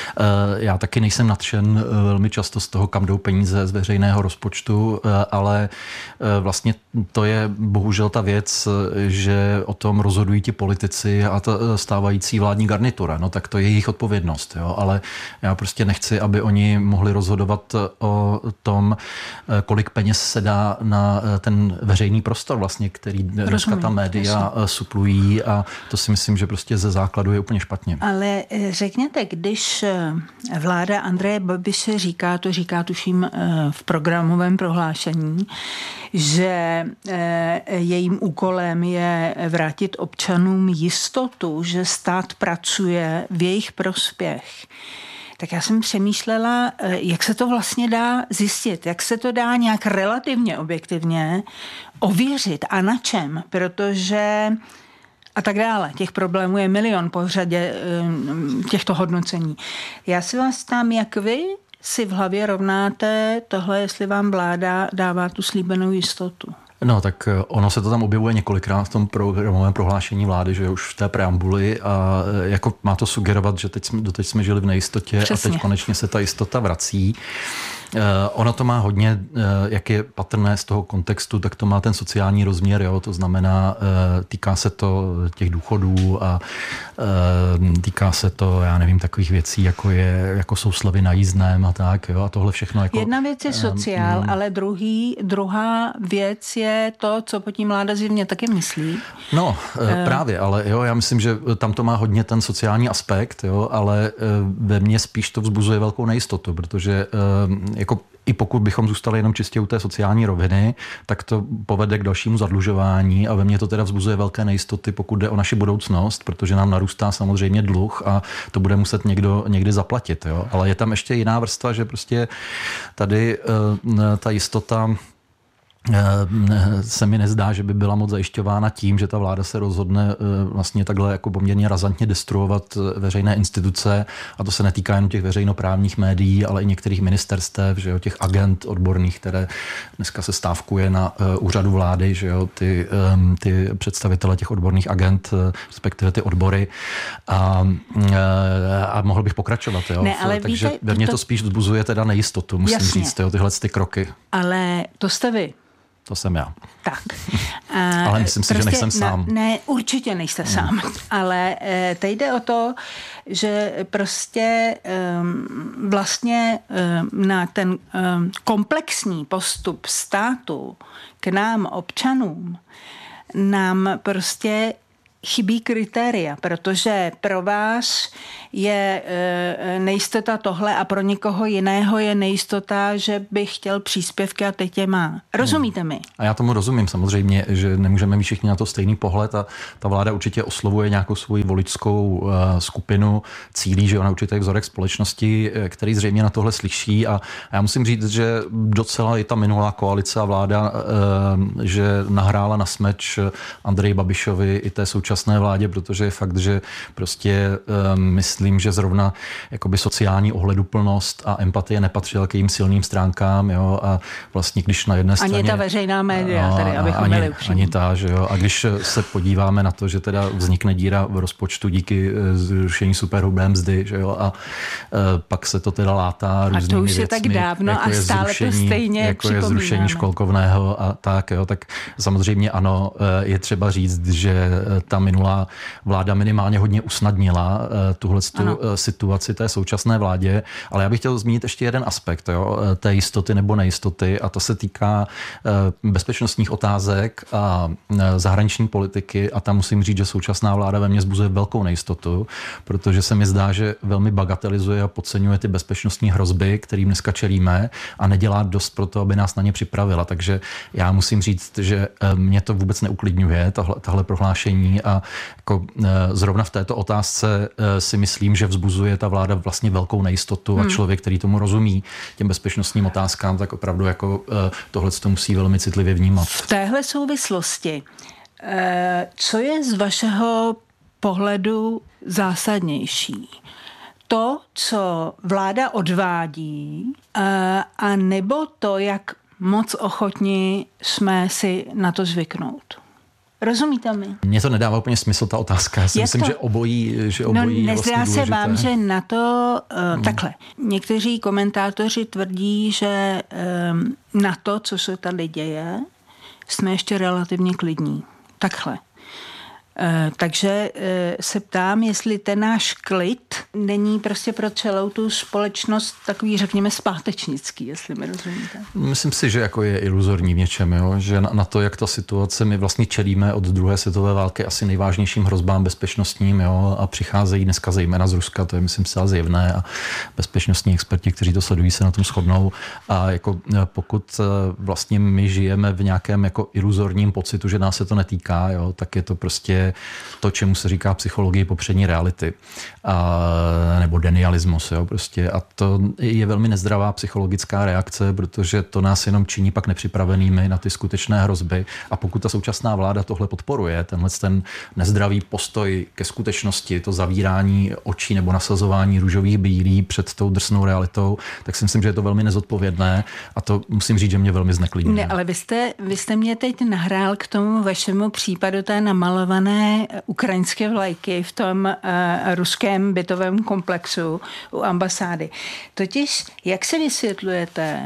já taky nejsem nadšen velmi často z toho, kam jdou peníze z veřejného rozpočtu, ale vlastně to je bohužel ta věc, že o tom rozhodují ti politici a ta stávající vládní garnitura. No tak to je jejich odpovědnost, jo? Ale já prostě nechci, aby oni mohli rozhodovat o tom, kolik peněz se dá na ten veřejný prostor vlastně, který dneska Rozumím, ta média jasný. suplují a to si myslím, že prostě ze základu je úplně špatně. Ale řekněte, když vláda Andreje Babiše říká, to říká tuším v programovém prohlášení, že jejím úkolem je vrátit občanům jistotu, že stát pracuje v jejich prospěch. Tak já jsem přemýšlela, jak se to vlastně dá zjistit, jak se to dá nějak relativně objektivně ověřit a na čem, protože a tak dále. Těch problémů je milion po řadě těchto hodnocení. Já si vás ptám, jak vy si v hlavě rovnáte tohle, jestli vám vláda dává tu slíbenou jistotu. No, tak ono se to tam objevuje několikrát v tom programovém prohlášení vlády, že už v té preambuli a jako má to sugerovat, že teď jsme, doteď jsme žili v nejistotě Přesně. a teď konečně se ta jistota vrací. Uh, ono to má hodně, uh, jak je patrné z toho kontextu, tak to má ten sociální rozměr, jo? To znamená, uh, týká se to těch důchodů a uh, týká se to, já nevím, takových věcí, jako, je, jako jsou slevy na jízdném a tak, jo? A tohle všechno jako... Jedna věc je sociál, um, ale druhý, druhá věc je to, co po tím vláda zjevně taky myslí. No, uh, právě, ale jo, já myslím, že tam to má hodně ten sociální aspekt, jo? Ale uh, ve mně spíš to vzbuzuje velkou nejistotu, protože uh, jako i pokud bychom zůstali jenom čistě u té sociální roviny, tak to povede k dalšímu zadlužování a ve mně to teda vzbuzuje velké nejistoty, pokud jde o naši budoucnost, protože nám narůstá samozřejmě dluh a to bude muset někdo někdy zaplatit. Jo? Ale je tam ještě jiná vrstva, že prostě tady uh, ta jistota se mi nezdá, že by byla moc zajišťována tím, že ta vláda se rozhodne vlastně takhle jako poměrně razantně destruovat veřejné instituce, a to se netýká jen těch veřejnoprávních médií, ale i některých ministerstev, že jo, těch agent odborných, které dneska se stávkuje na úřadu vlády, že jo, ty, ty představitele těch odborných agent, respektive ty odbory, a, a mohl bych pokračovat, jo. Ne, ale takže víte, ve mně to... to spíš vzbuzuje teda nejistotu, musím Jasně. říct, jo, tyhle ty kroky. Ale to jste vy. To jsem já. Tak. Ale myslím si, prostě, že nejsem sám. Ne, ne, určitě nejste hmm. sám. Ale teď jde o to, že prostě um, vlastně um, na ten um, komplexní postup státu k nám, občanům, nám prostě chybí kritéria, protože pro vás je e, nejistota tohle a pro někoho jiného je nejistota, že by chtěl příspěvky a teď je má. Rozumíte mi? A já tomu rozumím samozřejmě, že nemůžeme mít všichni na to stejný pohled a ta vláda určitě oslovuje nějakou svoji voličskou uh, skupinu, cílí, že ona určitě je vzorek společnosti, který zřejmě na tohle slyší, a já musím říct, že docela i ta minulá koalice a vláda, uh, že nahrála na smeč Andreji Babišovi i té současné vládě, protože je fakt, že prostě um, myslím, že zrovna jakoby sociální ohleduplnost a empatie nepatřila k jejím silným stránkám, jo, a vlastně když na jedné straně... Ani ta veřejná média, no, tady, abychom ani, byli upřímní. Ani ta, že jo, a když se podíváme na to, že teda vznikne díra v rozpočtu díky zrušení superhrubé mzdy, že jo, a uh, pak se to teda látá různými věcmi. A to už je tak dávno jako a stále zrušení, to stejně jako je zrušení školkovného a tak, jo, tak samozřejmě ano, je třeba říct, že ta minulá vláda minimálně hodně usnadnila tuhle situaci té současné vládě, ale já bych chtěl zmínit ještě jeden aspekt, jo, té jistoty nebo nejistoty, a to se týká bezpečnostních otázek a zahraniční politiky, a tam musím říct, že současná vláda ve mně vzbuzuje velkou nejistotu, protože se mi zdá, že velmi bagatelizuje a podceňuje ty bezpečnostní hrozby, kterým dneska čelíme, a nedělá dost pro to, aby nás na ně připravila. Takže já musím říct, že mě to vůbec neuklidňuje, tahle, tahle prohlášení, a jako zrovna v této otázce si myslím, že vzbuzuje ta vláda vlastně velkou nejistotu, a hmm. člověk, který tomu rozumí, těm bezpečnostním otázkám, tak opravdu jako tohle to musí velmi citlivě vnímat. V téhle souvislosti, co je z vašeho pohledu zásadnější? To, co vláda odvádí, a nebo to, jak moc ochotní jsme si na to zvyknout? Rozumíte mi? Mně to nedává úplně smysl, ta otázka. Já si myslím, to... že obojí, že obojí no, je vlastně důležité. Nezdá se vám, že na to uh, hmm. takhle. Někteří komentátoři tvrdí, že um, na to, co se tady děje, jsme ještě relativně klidní. Takhle. Uh, takže uh, se ptám, jestli ten náš klid není prostě pro celou tu společnost takový, řekněme, zpátečnický, jestli mi rozumíte. Myslím si, že jako je iluzorní v něčem, jo? Že na, na to, jak ta situace, my vlastně čelíme od druhé světové války asi nejvážnějším hrozbám bezpečnostním, jo? A přicházejí dneska zejména z Ruska, to je myslím zcela zjevné, a bezpečnostní experti, kteří to sledují, se na tom shodnou. A jako pokud vlastně my žijeme v nějakém jako iluzorním pocitu, že nás se to netýká, jo? Tak je to prostě to, čemu se říká psychologii popřední reality, a, nebo denialismus, jo, prostě. A to je velmi nezdravá psychologická reakce, protože to nás jenom činí pak nepřipravenými na ty skutečné hrozby. A pokud ta současná vláda tohle podporuje, tenhle ten nezdravý postoj ke skutečnosti, to zavírání očí nebo nasazování růžových brýlí před tou drsnou realitou, tak si myslím, že je to velmi nezodpovědné, a to musím říct, že mě velmi zneklidňuje. Ne, ale vy jste, vy jste mě teď nahrál k tomu vašemu případu té namalované ukrajinské vlajky v tom uh, ruském bytovém komplexu u ambasády. Totiž, jak se vysvětlujete,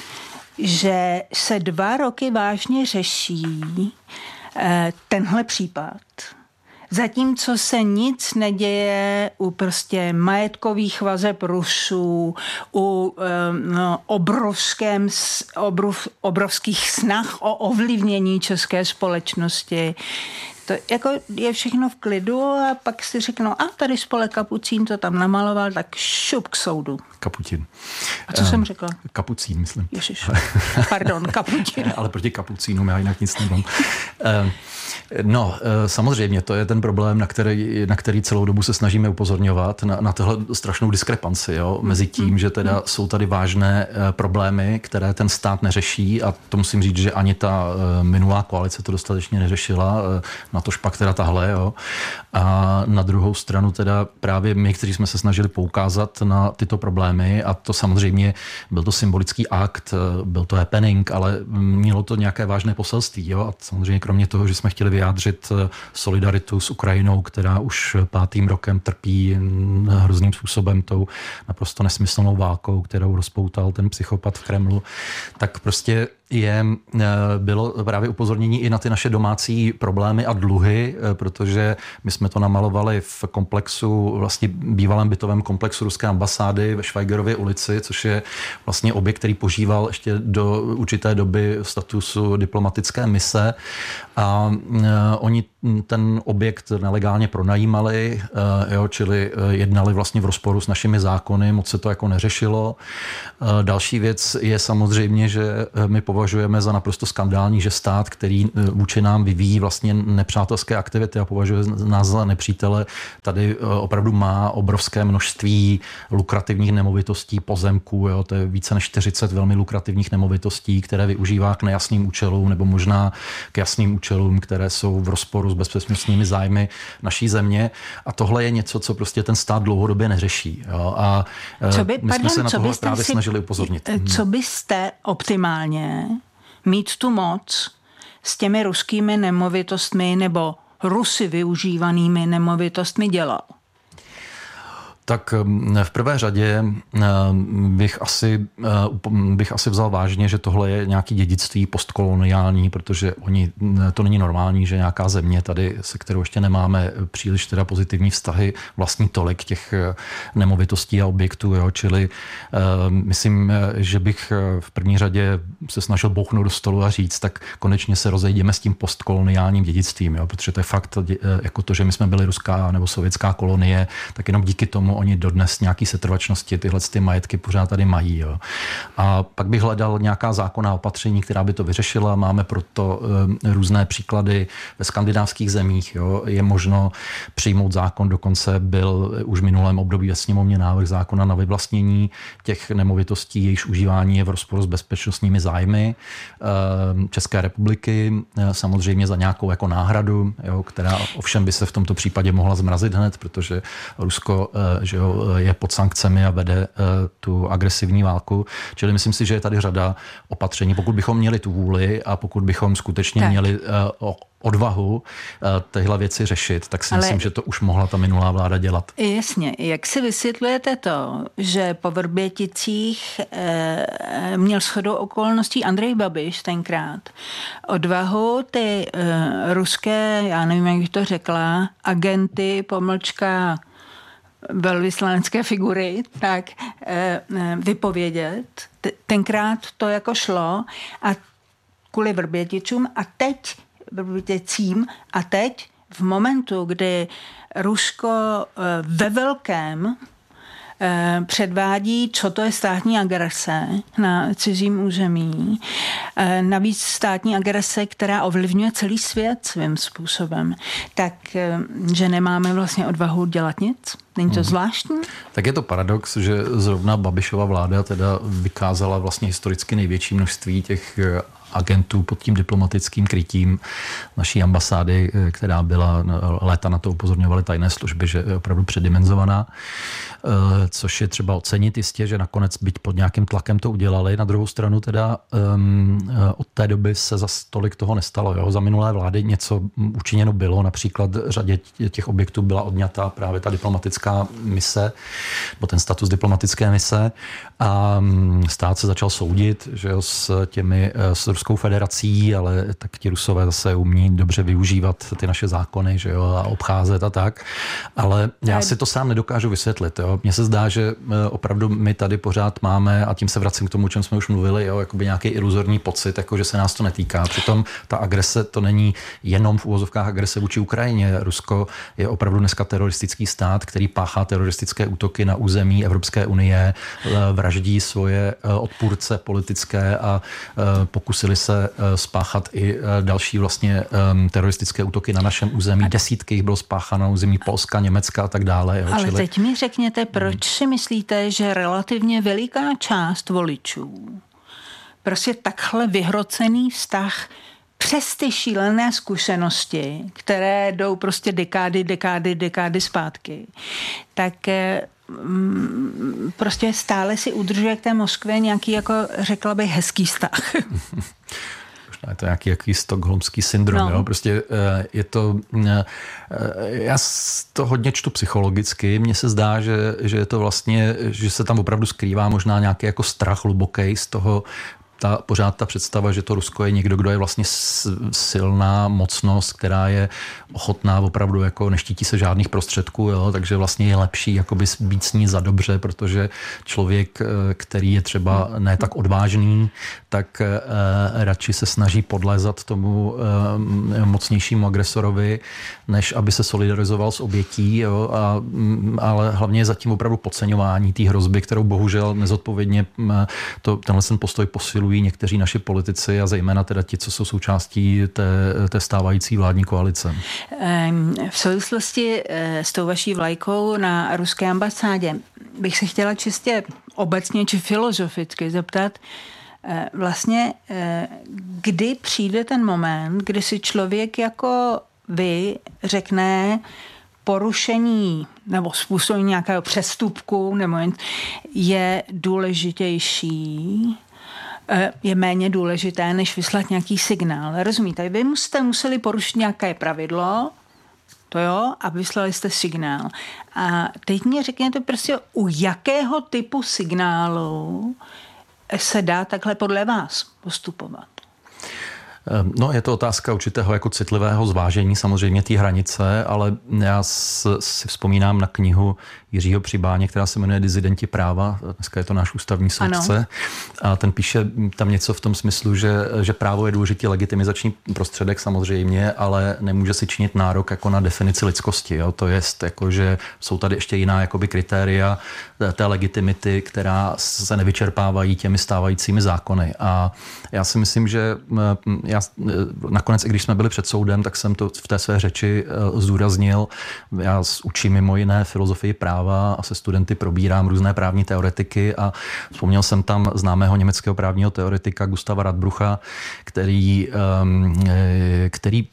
že se dva roky vážně řeší uh, tenhle případ, zatímco se nic neděje u prostě majetkových vazeb Rusů, u no, obrovském, obrov, obrovských snah o ovlivnění české společnosti, To jako je všechno v klidu a pak si řeknou, a tady spole Kapucín to tam namaloval, tak šup k soudu. Kapucín. A co um, jsem řekla? Kapucín, myslím. Ježiš, pardon, Kapucín. Ale proti Kapucínům já jinak nic nemám. No, samozřejmě, to je ten problém, na který, na který celou dobu se snažíme upozorňovat, na, na tohle strašnou diskrepanci, jo, mezi tím, že teda jsou tady vážné problémy, které ten stát neřeší, a to musím říct, že ani ta minulá koalice to dostatečně neřešila, na tož pak teda tahle, jo. A na druhou stranu teda právě my, kteří jsme se snažili poukázat na tyto problémy, a to samozřejmě byl to symbolický akt, byl to happening, ale mělo to nějaké vážné poselství, jo, a samozřejmě kromě toho, že jsme chtěli vyjádřit solidaritu s Ukrajinou, která už pátým rokem trpí hrozným způsobem tou naprosto nesmyslnou válkou, kterou rozpoutal ten psychopat v Kremlu, tak prostě je, bylo právě upozornění i na ty naše domácí problémy a dluhy, protože my jsme to namalovali v komplexu, vlastně bývalém bytovém komplexu ruské ambasády ve Švajgerově ulici, což je vlastně objekt, který požíval ještě do určité doby statusu diplomatické mise, a oni ten objekt nelegálně pronajímali, jo, čili jednali vlastně v rozporu s našimi zákony, moc se to jako neřešilo. Další věc je samozřejmě, že my považujeme za naprosto skandální, že stát, který vůči nám vyvíjí vlastně nepřátelské aktivity a považuje nás za nepřítele, tady opravdu má obrovské množství lukrativních nemovitostí, pozemků, jo, to je více než čtyřicet velmi lukrativních nemovitostí, které využívá k nejasným účelům nebo možná k jasným účelům, které jsou v rozporu s bezpečnostními zájmy naší země. A tohle je něco, co prostě ten stát dlouhodobě neřeší. Jo. A co by, my pardon, jsme se na tohle právě si, snažili upozornit. Co byste optimálně mít tu moc s těmi ruskými nemovitostmi nebo Rusy využívanými nemovitostmi dělal? Tak v prvé řadě bych asi, bych asi vzal vážně, že tohle je nějaký dědictví postkoloniální, protože oni, to není normální, že nějaká země tady, se kterou ještě nemáme příliš teda pozitivní vztahy, vlastní tolik těch nemovitostí a objektů, jo? Čili myslím, že bych v první řadě se snažil bouchnout do stolu a říct, tak konečně se rozejdeme s tím postkoloniálním dědictvím, jo? Protože to je fakt jako to, že my jsme byli ruská nebo sovětská kolonie, tak jenom díky tomu oni dodnes nějaký setrvačnosti tyhle ty majetky pořád tady mají. Jo. A pak bych hledal nějaká zákonná opatření, která by to vyřešila. Máme proto e, různé příklady ve skandinávských zemích. Jo. Je možno přijmout zákon, dokonce byl už v minulém období ve sněmovně návrh zákona na vyvlastnění těch nemovitostí, jejichž užívání je v rozporu s bezpečnostními zájmy e, České republiky, e, samozřejmě za nějakou jako náhradu, jo, která ovšem by se v tomto případě mohla zmrazit hned, protože Rusko e, že jo, je pod sankcemi a vede uh, tu agresivní válku. Čili myslím si, že je tady řada opatření. Pokud bychom měli tu vůli a pokud bychom skutečně tak. měli uh, odvahu uh, tyhle věci řešit, tak si Ale... myslím, že to už mohla ta minulá vláda dělat. Jasně. Jak si vysvětlujete to, že po Vrběticích uh, měl shodou okolností Andrej Babiš tenkrát odvahu ty uh, ruské, já nevím, jak bych to řekla, agenty, pomlčka velvyslanecké figury, tak vypovědět. Tenkrát to jako šlo a kvůli Vrběticům a teď Vrběticím a teď v momentu, kdy Rusko ve velkém předvádí, co to je státní agrese na cizím území. Navíc státní agrese, která ovlivňuje celý svět svým způsobem. Tak, že nemáme vlastně odvahu dělat nic? Není to zvláštní? Tak je to paradox, že zrovna Babišova vláda teda vykázala vlastně historicky největší množství těch agentů pod tím diplomatickým krytím naší ambasády, která byla léta na to upozorňovaly tajné služby, že je opravdu předimenzovaná, což je třeba ocenit jistě, že nakonec byť pod nějakým tlakem to udělali. Na druhou stranu teda um, od té doby se zas tolik toho nestalo. Jo? Za minulé vlády něco učiněno bylo, například řadě těch objektů byla odňata právě ta diplomatická mise, nebo ten status diplomatické mise a stát se začal soudit, že jo, s těmi s Ruskou federací, ale tak ti Rusové zase umí dobře využívat ty naše zákony, že jo, a obcházet a tak. Ale já si to sám nedokážu vysvětlit. Jo. Mně se zdá, že opravdu my tady pořád máme, a tím se vracím k tomu, o čem jsme už mluvili, jo, jakoby nějaký iluzorní pocit, jako že se nás to netýká. Přitom ta agrese to není jenom v uvozovkách agrese vůči Ukrajině. Rusko je opravdu dneska teroristický stát, který páchá teroristické útoky na území Evropské unie, vraždí svoje odpůrce politické a pokusili se spáchat i další vlastně teroristické útoky na našem území. Desítky jich bylo spácháno na území Polska, Německa a tak dále. Jo. Ale Čili... teď mi řekněte, proč si myslíte, že relativně veliká část voličů prostě takhle vyhrocený vztah přes ty šílené zkušenosti, které jdou prostě dekády, dekády, dekády zpátky, tak mm, prostě stále si udržuje k té Moskvě nějaký, jako řekla bych, hezký vztah. Možná je to nějaký jaký stockholmský syndrom, no. Jo? Prostě je to, já to hodně čtu psychologicky, mně se zdá, že, že je to vlastně, že se tam opravdu skrývá možná nějaký jako strach hluboký z toho, ta, pořád ta představa, že to Rusko je někdo, kdo je vlastně silná mocnost, která je ochotná opravdu, jako neštítí se žádných prostředků, jo, takže vlastně je lepší jakoby být s ní za dobře, protože člověk, který je třeba ne tak odvážný, tak eh, radši se snaží podlézat tomu eh, mocnějšímu agresorovi, než aby se solidarizoval s obětí, jo, a, ale hlavně je zatím opravdu podceňování té hrozby, kterou bohužel nezodpovědně to, tenhle ten postoj posilují někteří naši politici a zejména teda ti, co jsou součástí té, té stávající vládní koalice. V souvislosti s tou vaší vlajkou na ruské ambasádě bych se chtěla čistě obecně či filozoficky zeptat, vlastně kdy přijde ten moment, kdy si člověk jako vy řekne porušení nebo způsobení nějakého přestupku nebo je důležitější, je méně důležité, než vyslat nějaký signál. Rozumíte? Vy jste museli porušit nějaké pravidlo, to jo, a vyslali jste signál. A teď mě řekněte prostě, u jakého typu signálu se dá takhle podle vás postupovat? No, je to otázka určitého jako citlivého zvážení samozřejmě té hranice, ale já si vzpomínám na knihu Jiřího Přibáně, která se jmenuje Dizidenti práva. Dneska je to náš ústavní soudce. Ano. A ten píše tam něco v tom smyslu, že, že právo je důležitý legitimizační prostředek samozřejmě, ale nemůže si činit nárok jako na definici lidskosti. Jo? To jest, jako, že jsou tady ještě jiná jakoby kritéria té legitimity, která se nevyčerpávají těmi stávajícími zákony. A já si myslím, že já nakonec, i když jsme byli před soudem, tak jsem to v té své řeči zdůraznil. Já učím mimo jiné filozofii práva a se studenty probírám různé právní teoretiky a vzpomněl jsem tam známého německého právního teoretika Gustava Radbrucha, který, který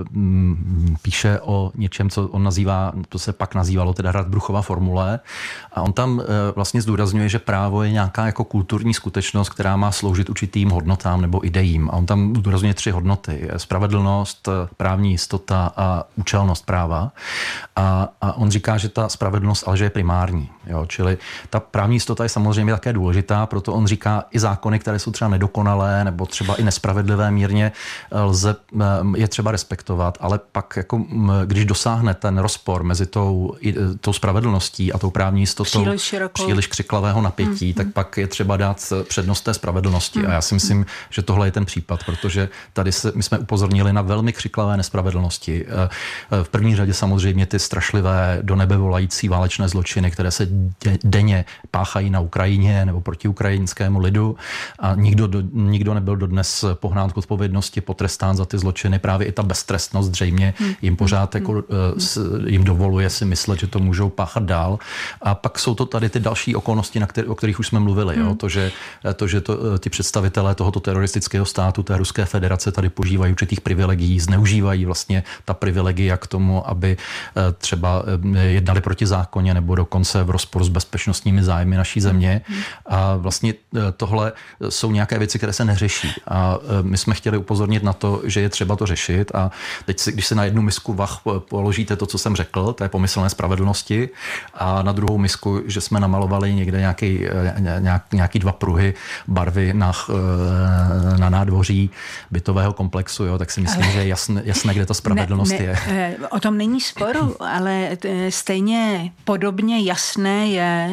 píše o něčem, co on nazývá, to se pak nazývalo teda Radbruchova formule, a on tam vlastně zdůrazňuje, že právo je nějaká jako kulturní skutečnost, která má sloužit určitým hodnotám nebo ideím. A on tam zdůrazňuje tři hodnoty. Spravedlnost, právní jistota a účelnost práva. A, a on říká, že ta spravedlnost ale že je primární. Jo? Čili ta právní jistota je samozřejmě také důležitá, proto on říká, i zákony, které jsou třeba nedokonalé nebo třeba i nespravedlivé mírně, lze, je třeba respektovat, ale pak jako, když dosáhne ten rozpor mezi tou, tou spravedlností a tou právní jistotou příliš, příliš křiklavého napětí, mm, tak mm. pak je třeba dát přednost té spravedlnosti. Mm, a já si myslím, mm. že tohle je ten případ, protože tady se, my jsme upozornili na velmi křiklavé nespravedlnosti. V první řadě samozřejmě ty strašlivé, do nebe volající válečné zločiny, které se denně páchají na Ukrajině nebo proti ukrajinskému lidu a nikdo, do, nikdo nebyl dodnes pohnán k odpovědnosti, potrestán za ty zločiny. Právě i ta beztrestnost zřejmě jim pořád jako, jim dovoluje si myslet, že to můžou páchat dál. A pak jsou to tady ty další okolnosti, na který, o kterých už jsme mluvili. Jo? To, že, to, že to, ti představitelé tohoto teroristického státu, té Ruské federace, federace tady požívají určitých privilegií, zneužívají vlastně ta privilegia k tomu, aby třeba jednali proti zákoně nebo dokonce v rozporu s bezpečnostními zájmy naší země. A vlastně tohle jsou nějaké věci, které se neřeší. A my jsme chtěli upozornit na to, že je třeba to řešit. A teď, si, když si na jednu misku vah položíte to, co jsem řekl, to je pomyslné spravedlnosti, a na druhou misku, že jsme namalovali někde nějaký, nějak, nějaký dva pruhy barvy na, na nádvoří bytového komplexu, jo, tak si myslím, ale že je jasné, jasné, kde ta spravedlnost ne, ne, je. O tom není sporu, ale stejně podobně jasné je,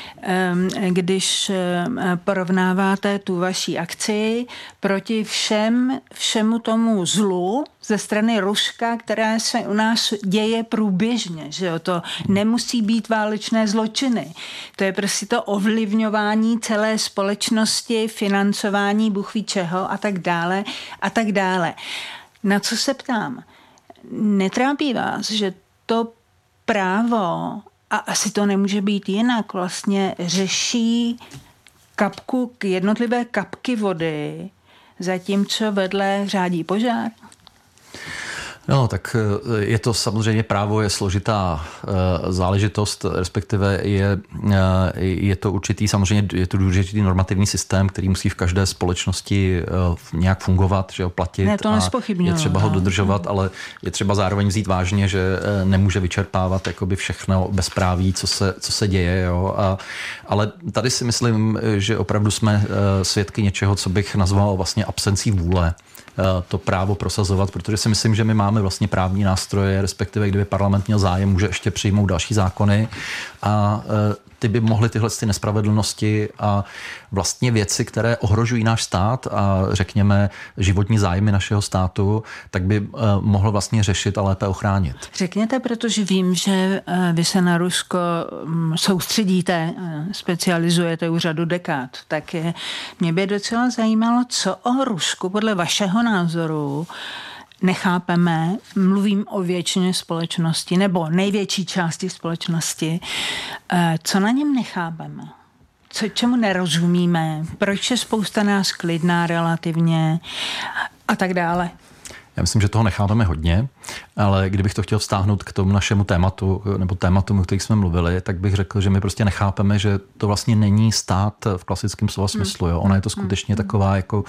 když porovnáváte tu vaši akci proti všem, všemu tomu zlu ze strany Ruska, která se u nás děje průběžně, že jo? To nemusí být válečné zločiny. To je prostě to ovlivňování celé společnosti, financování bůh ví čeho a tak dále a tak dále. Na co se ptám? Netrápí vás, že to právo, a asi to nemůže být jinak, vlastně řeší kapku, jednotlivé kapky vody, zatímco vedle řádí požár? No, tak je to samozřejmě, právo je složitá záležitost, respektive je, je to určitý, samozřejmě je to určitý normativní systém, který musí v každé společnosti nějak fungovat, že ho platit. Ne, to a je třeba ho dodržovat, ale je třeba zároveň vzít vážně, že nemůže vyčerpávat jakoby všechno bezpráví, co se, co se děje. Jo. A, ale tady si myslím, že opravdu jsme svědky něčeho, co bych nazval vlastně absencí vůle to právo prosazovat, protože si myslím, že my máme vlastně právní nástroje, respektive kdyby parlament měl zájem, může ještě přijmout další zákony a ty by mohly tyhle ty nespravedlnosti a vlastně věci, které ohrožují náš stát a řekněme životní zájmy našeho státu, tak by mohl vlastně řešit a lépe ochránit. Řekněte, protože vím, že vy se na Rusko soustředíte, specializujete už řadu dekád, tak mě by docela zajímalo, co o Rusku podle vašeho názoru nechápeme, mluvím o většině společnosti nebo největší části společnosti, co na něm nechápeme, co, čemu nerozumíme, proč je spousta nás klidná relativně a tak dále. Já myslím, že toho nechápeme hodně, ale kdybych to chtěl vztáhnout k tomu našemu tématu, nebo tématům, o kterých jsme mluvili, tak bych řekl, že my prostě nechápeme, že to vlastně není stát v klasickém slova smyslu. Jo? Ona je to skutečně taková jako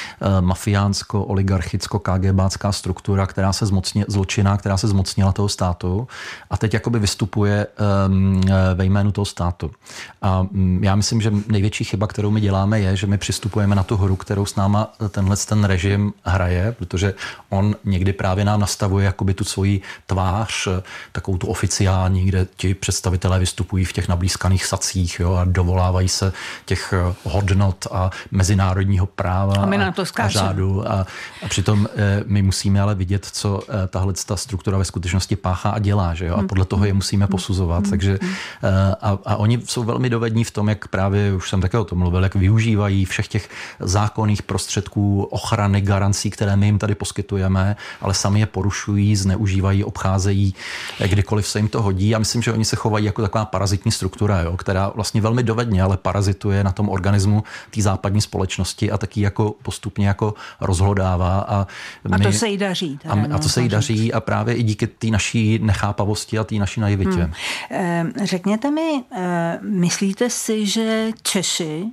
mafiánsko-oligarchicko-KGBácká struktura, která se zmocně, zločina, která se zmocnila toho státu a teď jakoby vystupuje um, ve jménu toho státu. A já myslím, že největší chyba, kterou my děláme, je, že my přistupujeme na tu hru, kterou s náma tenhle ten režim hraje, protože on někdy právě nám nastavuje jakoby tu svoji tvář, takovou tu oficiální, kde ti představitelé vystupují v těch nablízkaných sacích, jo, a dovolávají se těch hodnot a mezinárodního práva a, a, a řádu. A, a přitom my musíme ale vidět, co tahle ta struktura ve skutečnosti páchá a dělá, že jo, a podle toho je musíme posuzovat. Takže a, a oni jsou velmi dovední v tom, jak právě, už jsem také o tom mluvil, jak využívají všech těch zákonných prostředků ochrany, garancí, které my jim tady poskytujeme, ale sami je porušují, zneužívají, obcházejí, kdykoliv se jim to hodí. Já myslím, že oni se chovají jako taková parazitní struktura, jo, která vlastně velmi dovedně, ale parazituje na tom organismu té západní společnosti a taky jako postupně jako rozhlodává. A, my, a to se jí daří. A, a to se jí daří a právě i díky té naší nechápavosti a té naší naivitě. Hmm. Řekněte mi, myslíte si, že Češi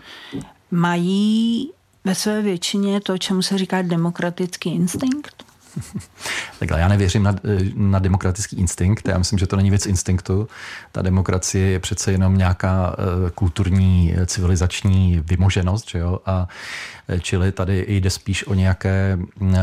mají ve své většině to, čemu se říká demokratický instinkt? Takhle, já nevěřím na, na demokratický instinkt, já myslím, že to není věc instinktu. Ta demokracie je přece jenom nějaká kulturní, civilizační vymoženost, že jo? A čili tady jde spíš o nějaké,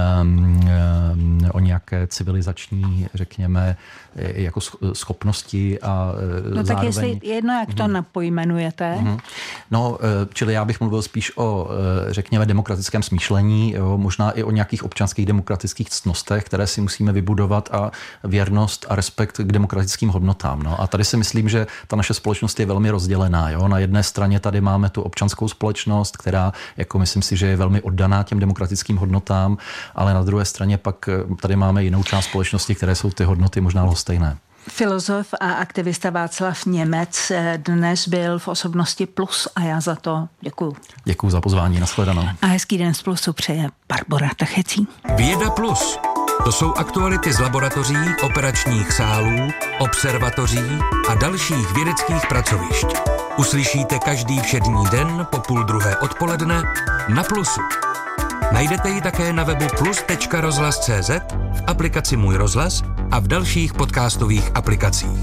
o nějaké civilizační, řekněme, jako schopnosti a no zároveň... tak jestli jedno, jak to hmm. pojmenujete. Hmm. No, čili já bych mluvil spíš o, řekněme, demokratickém smýšlení, jo? Možná i o nějakých občanských demokratických ctnostech, které si musíme vybudovat a věrnost a respekt k demokratickým hodnotám. No. A tady si myslím, že ta naše společnost je velmi rozdělená. Jo. Na jedné straně tady máme tu občanskou společnost, která, jako myslím si, že je velmi oddaná těm demokratickým hodnotám, ale na druhé straně pak tady máme jinou část společnosti, které jsou ty hodnoty možná lhostejné. Filozof a aktivista Václav Němec dnes byl v Osobnosti Plus a já za to děkuju. Děkuju za pozvání, nashledanou. A hezký den z Plusu přeje Barbora Tachecí. Věda Plus. To jsou aktuality z laboratoří, operačních sálů, observatoří a dalších vědeckých pracovišť. Uslyšíte každý všední den po půl druhé odpoledne na Plusu. Najdete ji také na webu plus tečka rozhlas tečka cé zet, v aplikaci Můj rozhlas a v dalších podcastových aplikacích.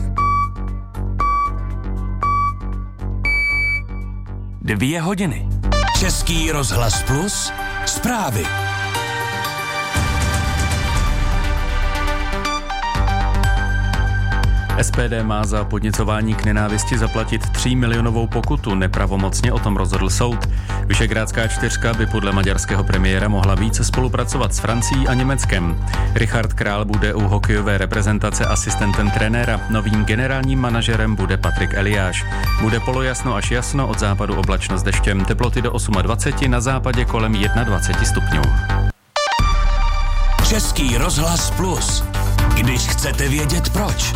Dvě hodiny. Český rozhlas Plus. Zprávy. S P D má za podněcování k nenávisti zaplatit tří milionovou pokutu. Nepravomocně o tom rozhodl soud. Visegrádská čtyřka by podle maďarského premiéra mohla více spolupracovat s Francií a Německem. Richard Král bude u hokejové reprezentace asistentem trenéra. Novým generálním manažerem bude Patrik Eliáš. Bude polojasno až jasno, od západu oblačno s deštěm. Teploty do dvacet osm, na západě kolem dvacet jedna stupňů. Český rozhlas Plus. Když chcete vědět proč.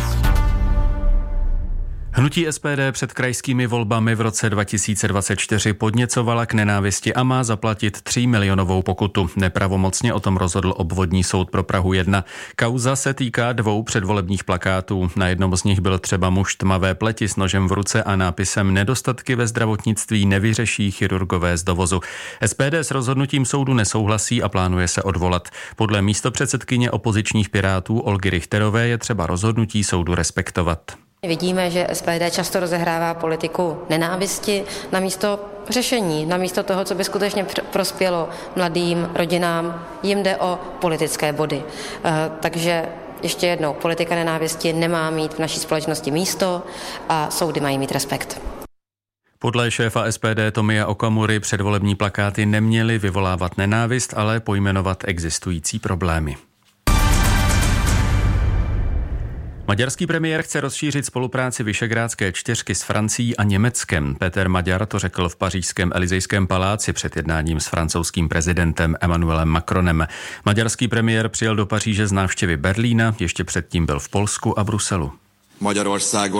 Hnutí S P D před krajskými volbami v roce dva tisíce dvacet čtyři podněcovala k nenávisti a má zaplatit tří milionovou pokutu. Nepravomocně o tom rozhodl obvodní soud pro Prahu jedna. Kauza se týká dvou předvolebních plakátů. Na jednom z nich byl třeba muž tmavé pleti s nožem v ruce a nápisem Nedostatky ve zdravotnictví nevyřeší chirurgové z dovozu. S P D s rozhodnutím soudu nesouhlasí a plánuje se odvolat. Podle místopředsedkyně opozičních Pirátů Olgy Richterové je třeba rozhodnutí soudu respektovat. Vidíme, že S P D často rozehrává politiku nenávisti namísto řešení, namísto toho, co by skutečně prospělo mladým rodinám. Jim jde o politické body. Takže ještě jednou, politika nenávisti nemá mít v naší společnosti místo a soudy mají mít respekt. Podle šéfa S P D Tomia Okamury předvolební plakáty neměly vyvolávat nenávist, ale pojmenovat existující problémy. Maďarský premiér chce rozšířit spolupráci Visegrádské čtyřky s Francií a Německem. Peter Maďar to řekl v pařížském Elysejském paláci před jednáním s francouzským prezidentem Emmanuelem Macronem. Maďarský premiér přijel do Paříže z návštěvy Berlína, ještě předtím byl v Polsku a Bruselu.